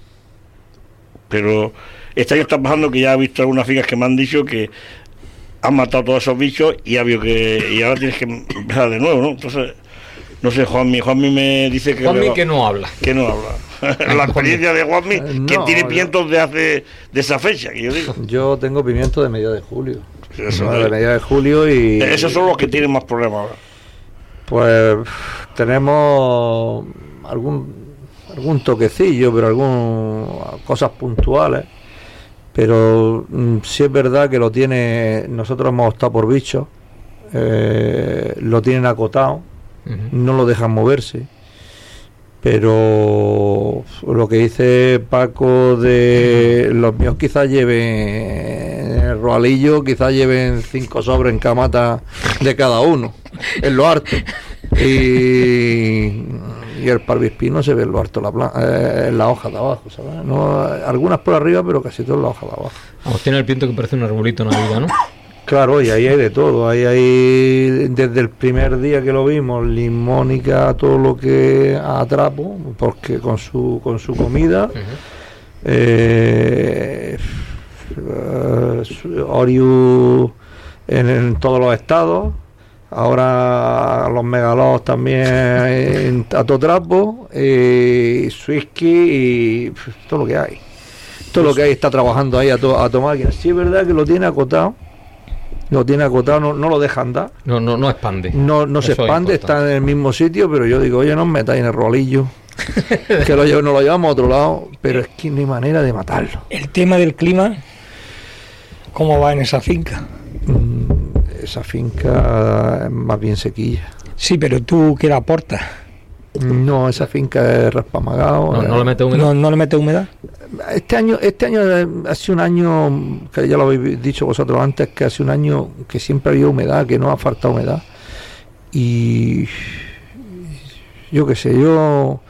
Pero este año está pasando que ya he visto algunas fincas que me han dicho que han matado todos esos bichos y ya vio y ahora tienes que empezar de nuevo, ¿no? Entonces, no sé, Juanmi me dice que no habla. Que no habla. La experiencia de Juanmi, que tiene pimientos de esa fecha, que yo digo. Yo tengo pimientos de mediados de julio. Eso, de mediados de julio y... Esos son los que tienen más problemas ahora. Pues tenemos algún toquecillo, pero cosas puntuales. Pero sí es verdad que nosotros hemos optado por bichos, lo tienen acotado, no lo dejan moverse, pero lo que dice Paco de los míos quizás lleven el roalillo, quizás lleven 5 sobres en camata de cada uno, en lo harto, y el parvispino se ve en lo harto en la hoja de abajo, ¿sabes? No, algunas por arriba, pero casi todo en la hoja de abajo. Vamos, tiene el piento que parece un arbolito navideño, ¿no? Claro, y ahí hay de todo. Ahí hay, desde el primer día que lo vimos, limónica, todo lo que atrapo, porque con su comida, Orius en todos los estados. Ahora los megalos también a todo trapo, Swisky y todo lo que hay. Todo lo que hay está trabajando ahí a tu máquina. Sí es verdad que lo tiene acotado, no lo deja andar. No expande. No se expande, está en el mismo sitio, pero yo digo, oye, no os metáis en el rolillo, que nos lo llevamos a otro lado, pero es que no hay manera de matarlo. El tema del clima, ¿cómo va en esa finca? Esa finca es más bien sequilla. Sí, pero tú, ¿qué le aportas? No, esa finca es raspamagado. ¿No le mete humedad? ¿No le mete humedad? Este año ha sido un año, que ya lo habéis dicho vosotros antes, que ha sido un año que siempre había humedad, que no ha faltado humedad. Y yo qué sé, yo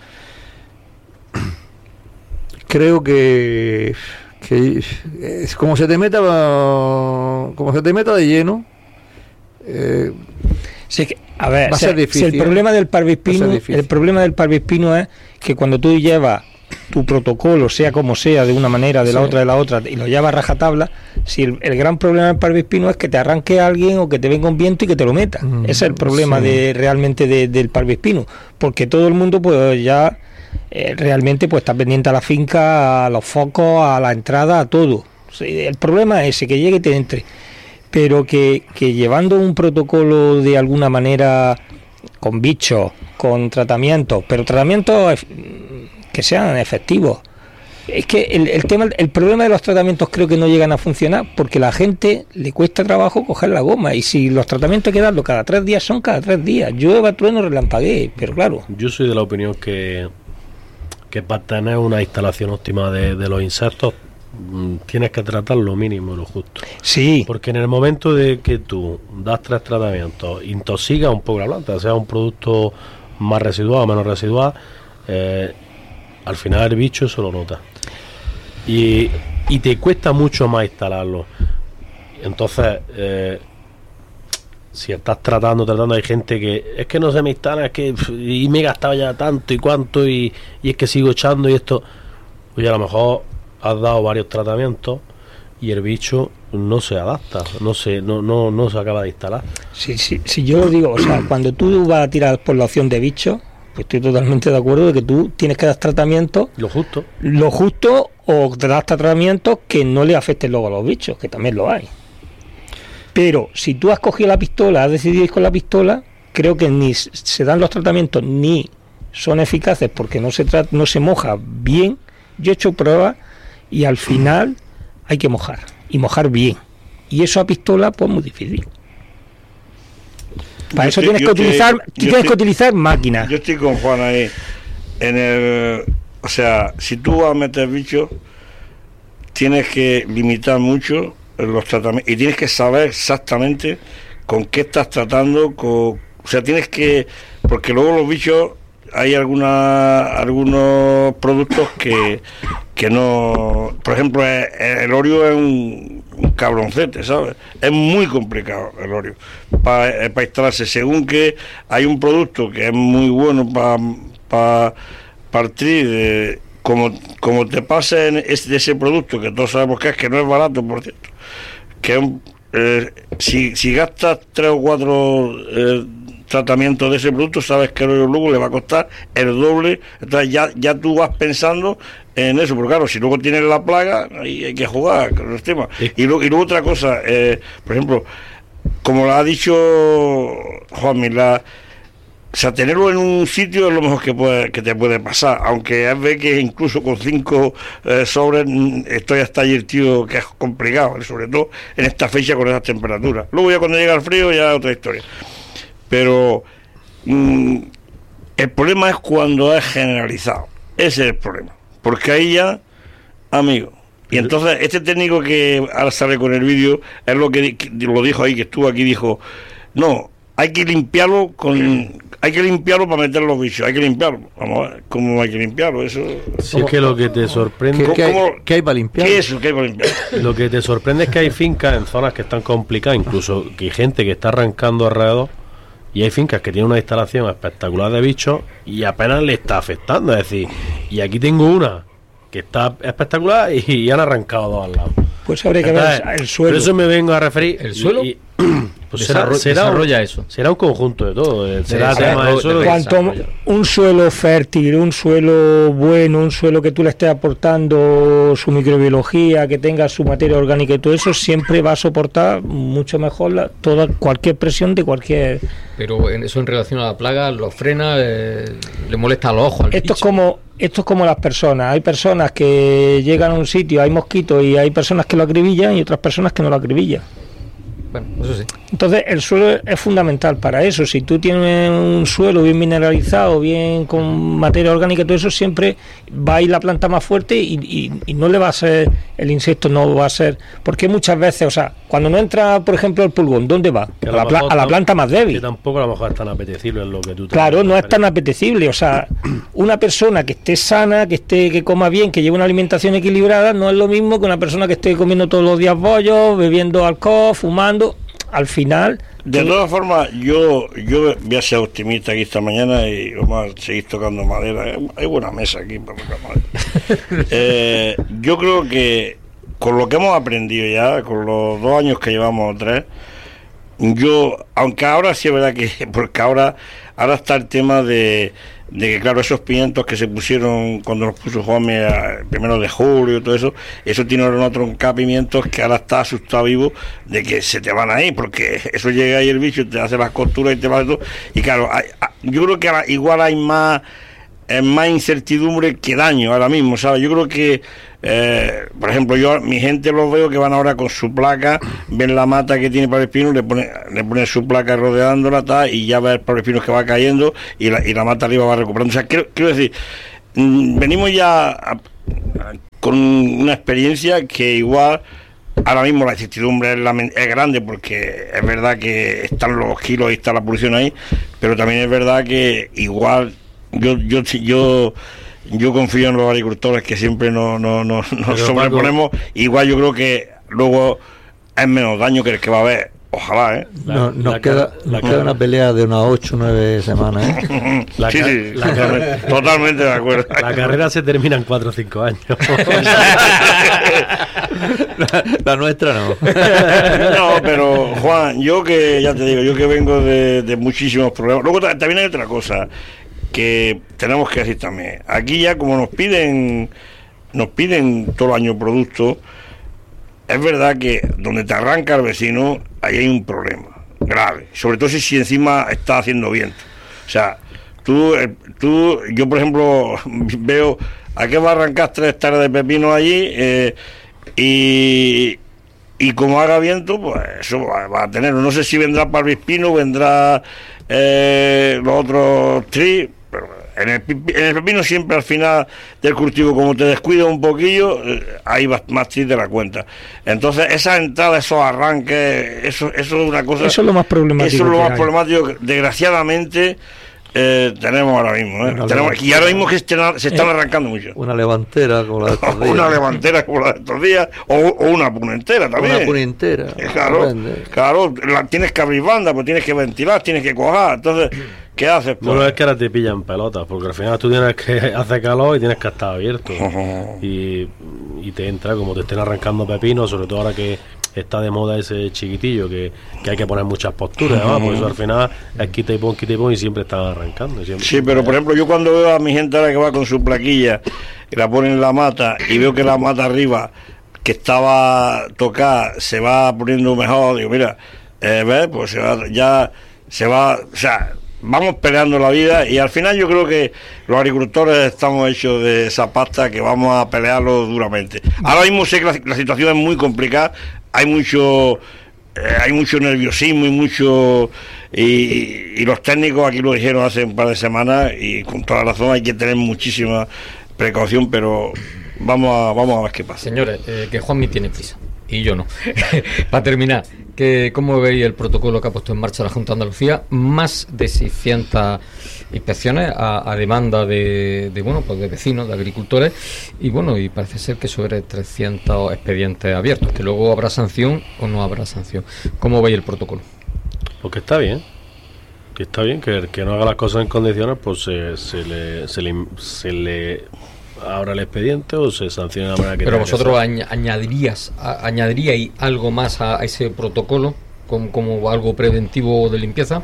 creo que como se te meta de lleno, sí, a ver, va a ser difícil. Si el problema del parvispino es que cuando tú llevas tu protocolo, sea como sea, de una manera, de la otra, y lo llevas a rajatabla, si el gran problema del parvispino es que te arranque alguien o que te venga un viento y que te lo meta. Ese es el problema realmente del parvispino, porque todo el mundo pues ya realmente pues estás pendiente a la finca, a los focos, a la entrada, a todo. El problema es ese, que llegue y te entre. Pero que llevando un protocolo de alguna manera con bichos, con tratamientos, pero tratamientos que sean efectivos. Es que el problema de los tratamientos creo que no llegan a funcionar porque a la gente le cuesta trabajo coger la goma, y si los tratamientos hay que darlos cada 3 días, son cada 3 días. Llueva, trueno, relampaguee, pero claro. Yo soy de la opinión que para tener una instalación óptima de los insectos tienes que tratar lo mínimo, lo justo. Sí. Porque en el momento de que tú das 3 tratamientos, intoxicas un poco la planta, sea un producto más residual o menos residual, al final el bicho eso lo nota. Y te cuesta mucho más instalarlo. Entonces, si estás tratando, hay gente que es que no se me instala, es que y me he gastado ya tanto y cuánto, y es que sigo echando y esto. Oye, a lo mejor has dado varios tratamientos y el bicho no se adapta, no se acaba de instalar. Sí, yo lo digo, o sea, cuando tú vas a tirar por la opción de bicho, pues estoy totalmente de acuerdo de que tú tienes que dar tratamientos lo justo, o te das tratamientos que no le afecten luego a los bichos, que también lo hay. Pero si tú has cogido la pistola, has decidido ir con la pistola, creo que ni se dan los tratamientos ni son eficaces porque no se moja bien. Yo he hecho pruebas y al final hay que mojar, y mojar bien, y eso a pistola pues muy difícil. Para eso tienes que utilizar máquinas. Yo estoy con Juan ahí. O sea, si tú vas a meter bichos, tienes que limitar mucho los tratamientos y tienes que saber exactamente con qué estás tratando. O sea, tienes que, porque luego los bichos, hay algunos productos que no, por ejemplo, el Oreo es un cabroncete, ¿sabes? Es muy complicado el Oreo para instalarse, según que hay un producto que es muy bueno para partir, como te pasa de ese producto, que todos sabemos que no es barato, por cierto, que si gastas 3 o 4 tratamientos de ese producto, sabes que luego le va a costar el doble. Entonces ya tú vas pensando en eso, porque claro, si luego tienes la plaga, ahí hay que jugar con los temas. Sí. Y luego otra cosa, por ejemplo, como lo ha dicho Juanmi, o sea, tenerlo en un sitio es lo mejor que te puede pasar, aunque es ver que incluso con 5 sobres estoy hasta ayer, tío, que es complicado, sobre todo en esta fecha con esas temperaturas. Luego ya cuando llega el frío ya es otra historia. Pero el problema es cuando es generalizado. Ese es el problema. Porque ahí ya, amigo. Y entonces este técnico que ahora sale con el vídeo, es lo lo dijo ahí, que estuvo aquí, dijo, no, hay que limpiarlo para meter los bichos, hay que limpiarlo. Vamos a ver, ¿cómo hay que limpiarlo? Eso. Si es que lo que te sorprende... ¿Qué hay para limpiar? ¿Qué es eso? ¿Qué hay para limpiar? Lo que te sorprende es que hay fincas en zonas que están complicadas, incluso que hay gente que está arrancando alrededor. Y hay fincas que tienen una instalación espectacular de bichos y apenas le está afectando. Es decir, y aquí tengo una que está espectacular y han arrancado 2 al lado. Pues habría que ver el suelo. Por eso me vengo a referir. ¿El suelo? Pues desarrolla eso. Será un conjunto de todo. Será tema del suelo. Cuanto un suelo fértil, un suelo bueno, un suelo que tú le estés aportando su microbiología, que tenga su materia orgánica y todo eso, siempre va a soportar mucho mejor cualquier presión de cualquier... Pero eso en relación a la plaga, lo frena, le molesta a los ojos. Esto es como las personas. Hay personas que llegan a un sitio, hay mosquitos y hay personas que lo acribillan y otras personas que no lo acribillan. Bueno, eso sí. Entonces el suelo es fundamental para eso. Si tú tienes un suelo bien mineralizado, bien con materia orgánica y todo eso, siempre va a ir la planta más fuerte y no le va a ser, el insecto no va a ser, porque muchas veces, o sea, cuando no entra, por ejemplo, el pulgón, ¿dónde va? A la planta más débil. Que tampoco a lo mejor es tan apetecible en lo que tú te... Claro, no es tan apetecible. O sea, una persona que esté sana, que coma bien, que lleve una alimentación equilibrada, no es lo mismo que una persona que esté comiendo todos los días bollos, bebiendo alcohol, fumando. Al final... De todas formas, yo voy a ser optimista aquí esta mañana y vamos a seguir tocando madera. Hay buena mesa aquí para tocar madera. Yo creo que con lo que hemos aprendido ya, con los 2 años que llevamos, 3, aunque ahora sí es verdad que, porque ahora está el tema de de que, claro, esos pimientos que se pusieron cuando los puso Juanme primero de julio y todo eso tiene otro encapimientos que ahora está asustado vivo de que se te van a ir, porque eso llega ahí el bicho, te hace las costuras y te va de todo. Y claro, yo creo que ahora, igual hay más incertidumbre que daño ahora mismo, ¿sabes? Yo creo que, por ejemplo, mi gente los veo que van ahora con su placa, ven la mata que tiene para el espino, le pone su placa rodeándola, y ya ve el para el espino que va cayendo y la mata arriba va recuperando. O sea, quiero decir, venimos ya con una experiencia que igual ahora mismo la incertidumbre es grande, porque es verdad que están los kilos y está la producción ahí, pero también es verdad que igual yo confío en los agricultores, que siempre nos sobreponemos. Paco, igual yo creo que luego es menos daño que el que va a haber. Ojalá, nos queda una pelea de unas 8 o 9 semanas, Sí, totalmente de acuerdo. La carrera se termina en 4 o 5 años. la nuestra no. No, pero Juan, yo que ya te digo, yo que vengo de muchísimos problemas. Luego también hay otra cosa que tenemos que decir también. Aquí ya, como nos piden todo el año productos, es verdad que donde te arranca el vecino, ahí hay un problema grave, sobre todo si encima está haciendo viento. O sea, yo por ejemplo veo a qué va a arrancar 3 hectáreas de pepino allí, y como haga viento, pues eso va a tener, no sé si vendrá parvispino, vendrá los otros tris, pero en el pepino siempre al final del cultivo, como te descuidas un poquillo, ahí va más tris de la cuenta. Entonces esa entrada, esos arranques, eso es una cosa, eso es lo más problemático. Eso es lo más problemático, desgraciadamente. Tenemos ahora mismo, y ahora mismo que se están arrancando mucho. Una levantera como la de estos días. Una levantera como la de estos días, o una punentera también. Una punentera. Claro, tienes que abrir banda, pues tienes que ventilar, tienes que cojar. Entonces, ¿qué haces? Pues? No es que ahora te pillan pelotas, porque al final tú tienes que hacer calor y tienes que estar abierto. y te entra, como te estén arrancando pepinos, sobre todo ahora que está de moda ese chiquitillo que hay que poner muchas posturas, ¿no? Por eso al final es quita y pon y siempre están arrancando. Sí, pero por ejemplo, yo cuando veo a mi gente ahora que va con su plaquilla y la pone en la mata, y veo que la mata arriba, que estaba tocada, se va poniendo mejor, digo, mira, ¿ves? Pues se va, o sea, vamos peleando la vida, y al final yo creo que los agricultores estamos hechos de esa pasta que vamos a pelearlo duramente. Ahora mismo sé que la situación es muy complicada, hay mucho nerviosismo y los técnicos aquí lo dijeron hace un par de semanas, y con toda razón hay que tener muchísima precaución, pero vamos a ver qué pasa. Señores, que Juanmi tiene prisa y yo no. Para terminar, ¿cómo veis el protocolo que ha puesto en marcha la Junta de Andalucía? Más de 600 inspecciones a demanda de vecinos, de agricultores, y parece ser que sobre 300 expedientes abiertos, que luego habrá sanción o no habrá sanción. ¿Cómo veis el protocolo? Porque está bien, que el que no haga las cosas en condiciones, pues se le abra el expediente o se sanciona de manera que... Pero vosotros añadiríais algo más a ese protocolo como algo preventivo de limpieza.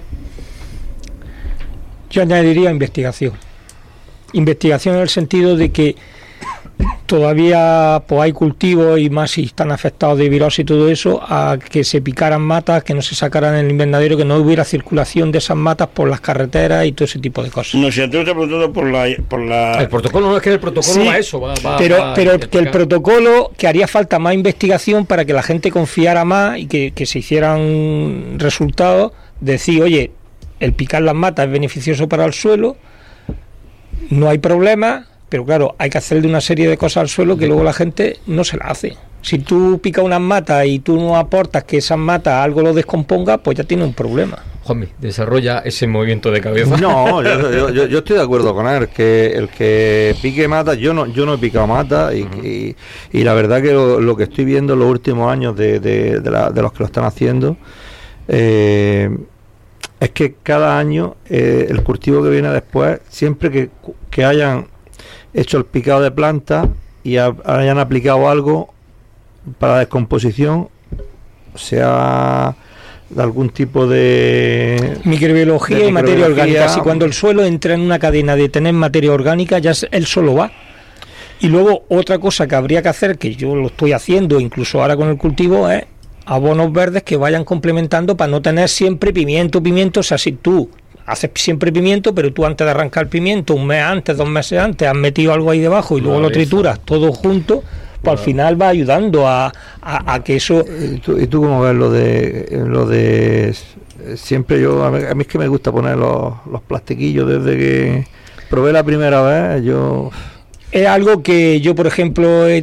Yo añadiría investigación en el sentido de que todavía pues hay cultivos, y más si están afectados de virosis y todo eso, a que se picaran matas, que no se sacaran en el invernadero, que no hubiera circulación de esas matas por las carreteras y todo ese tipo de cosas. No, si antes te preguntando por la... El protocolo no es que el protocolo sí, va a eso, pero que el protocolo, que haría falta más investigación para que la gente confiara más y que se hicieran resultados, decir, oye, el picar las matas es beneficioso para el suelo, no hay problema. Pero claro, hay que hacerle una serie de cosas al suelo que luego la gente no se la hace. Si tú picas unas matas y tú no aportas que esas matas algo lo descomponga, pues ya tiene un problema. Juanmi, desarrolla ese movimiento de cabeza. No, yo estoy de acuerdo con él, que el que pique mata, yo no he picado mata, y la verdad que lo que estoy viendo en los últimos años de los que lo están haciendo, es que cada año el cultivo que viene después, siempre que hayan hecho el picado de planta y hayan aplicado algo para descomposición, sea algún tipo de microbiología y materia orgánica. Si cuando el suelo entra en una cadena de tener materia orgánica, ya él solo va. Y luego otra cosa que habría que hacer, que yo lo estoy haciendo incluso ahora con el cultivo, es abonos verdes que vayan complementando para no tener siempre pimiento. O sea, si tú haces siempre pimiento, pero tú antes de arrancar pimiento, un mes antes, 2 meses antes, has metido algo ahí debajo y luego lo trituras todo junto, pues al final va ayudando a que eso... ¿Y tú cómo ves lo de siempre a mí es que me gusta poner los plastiquillos desde que probé la primera vez, yo... Es algo que yo, por ejemplo,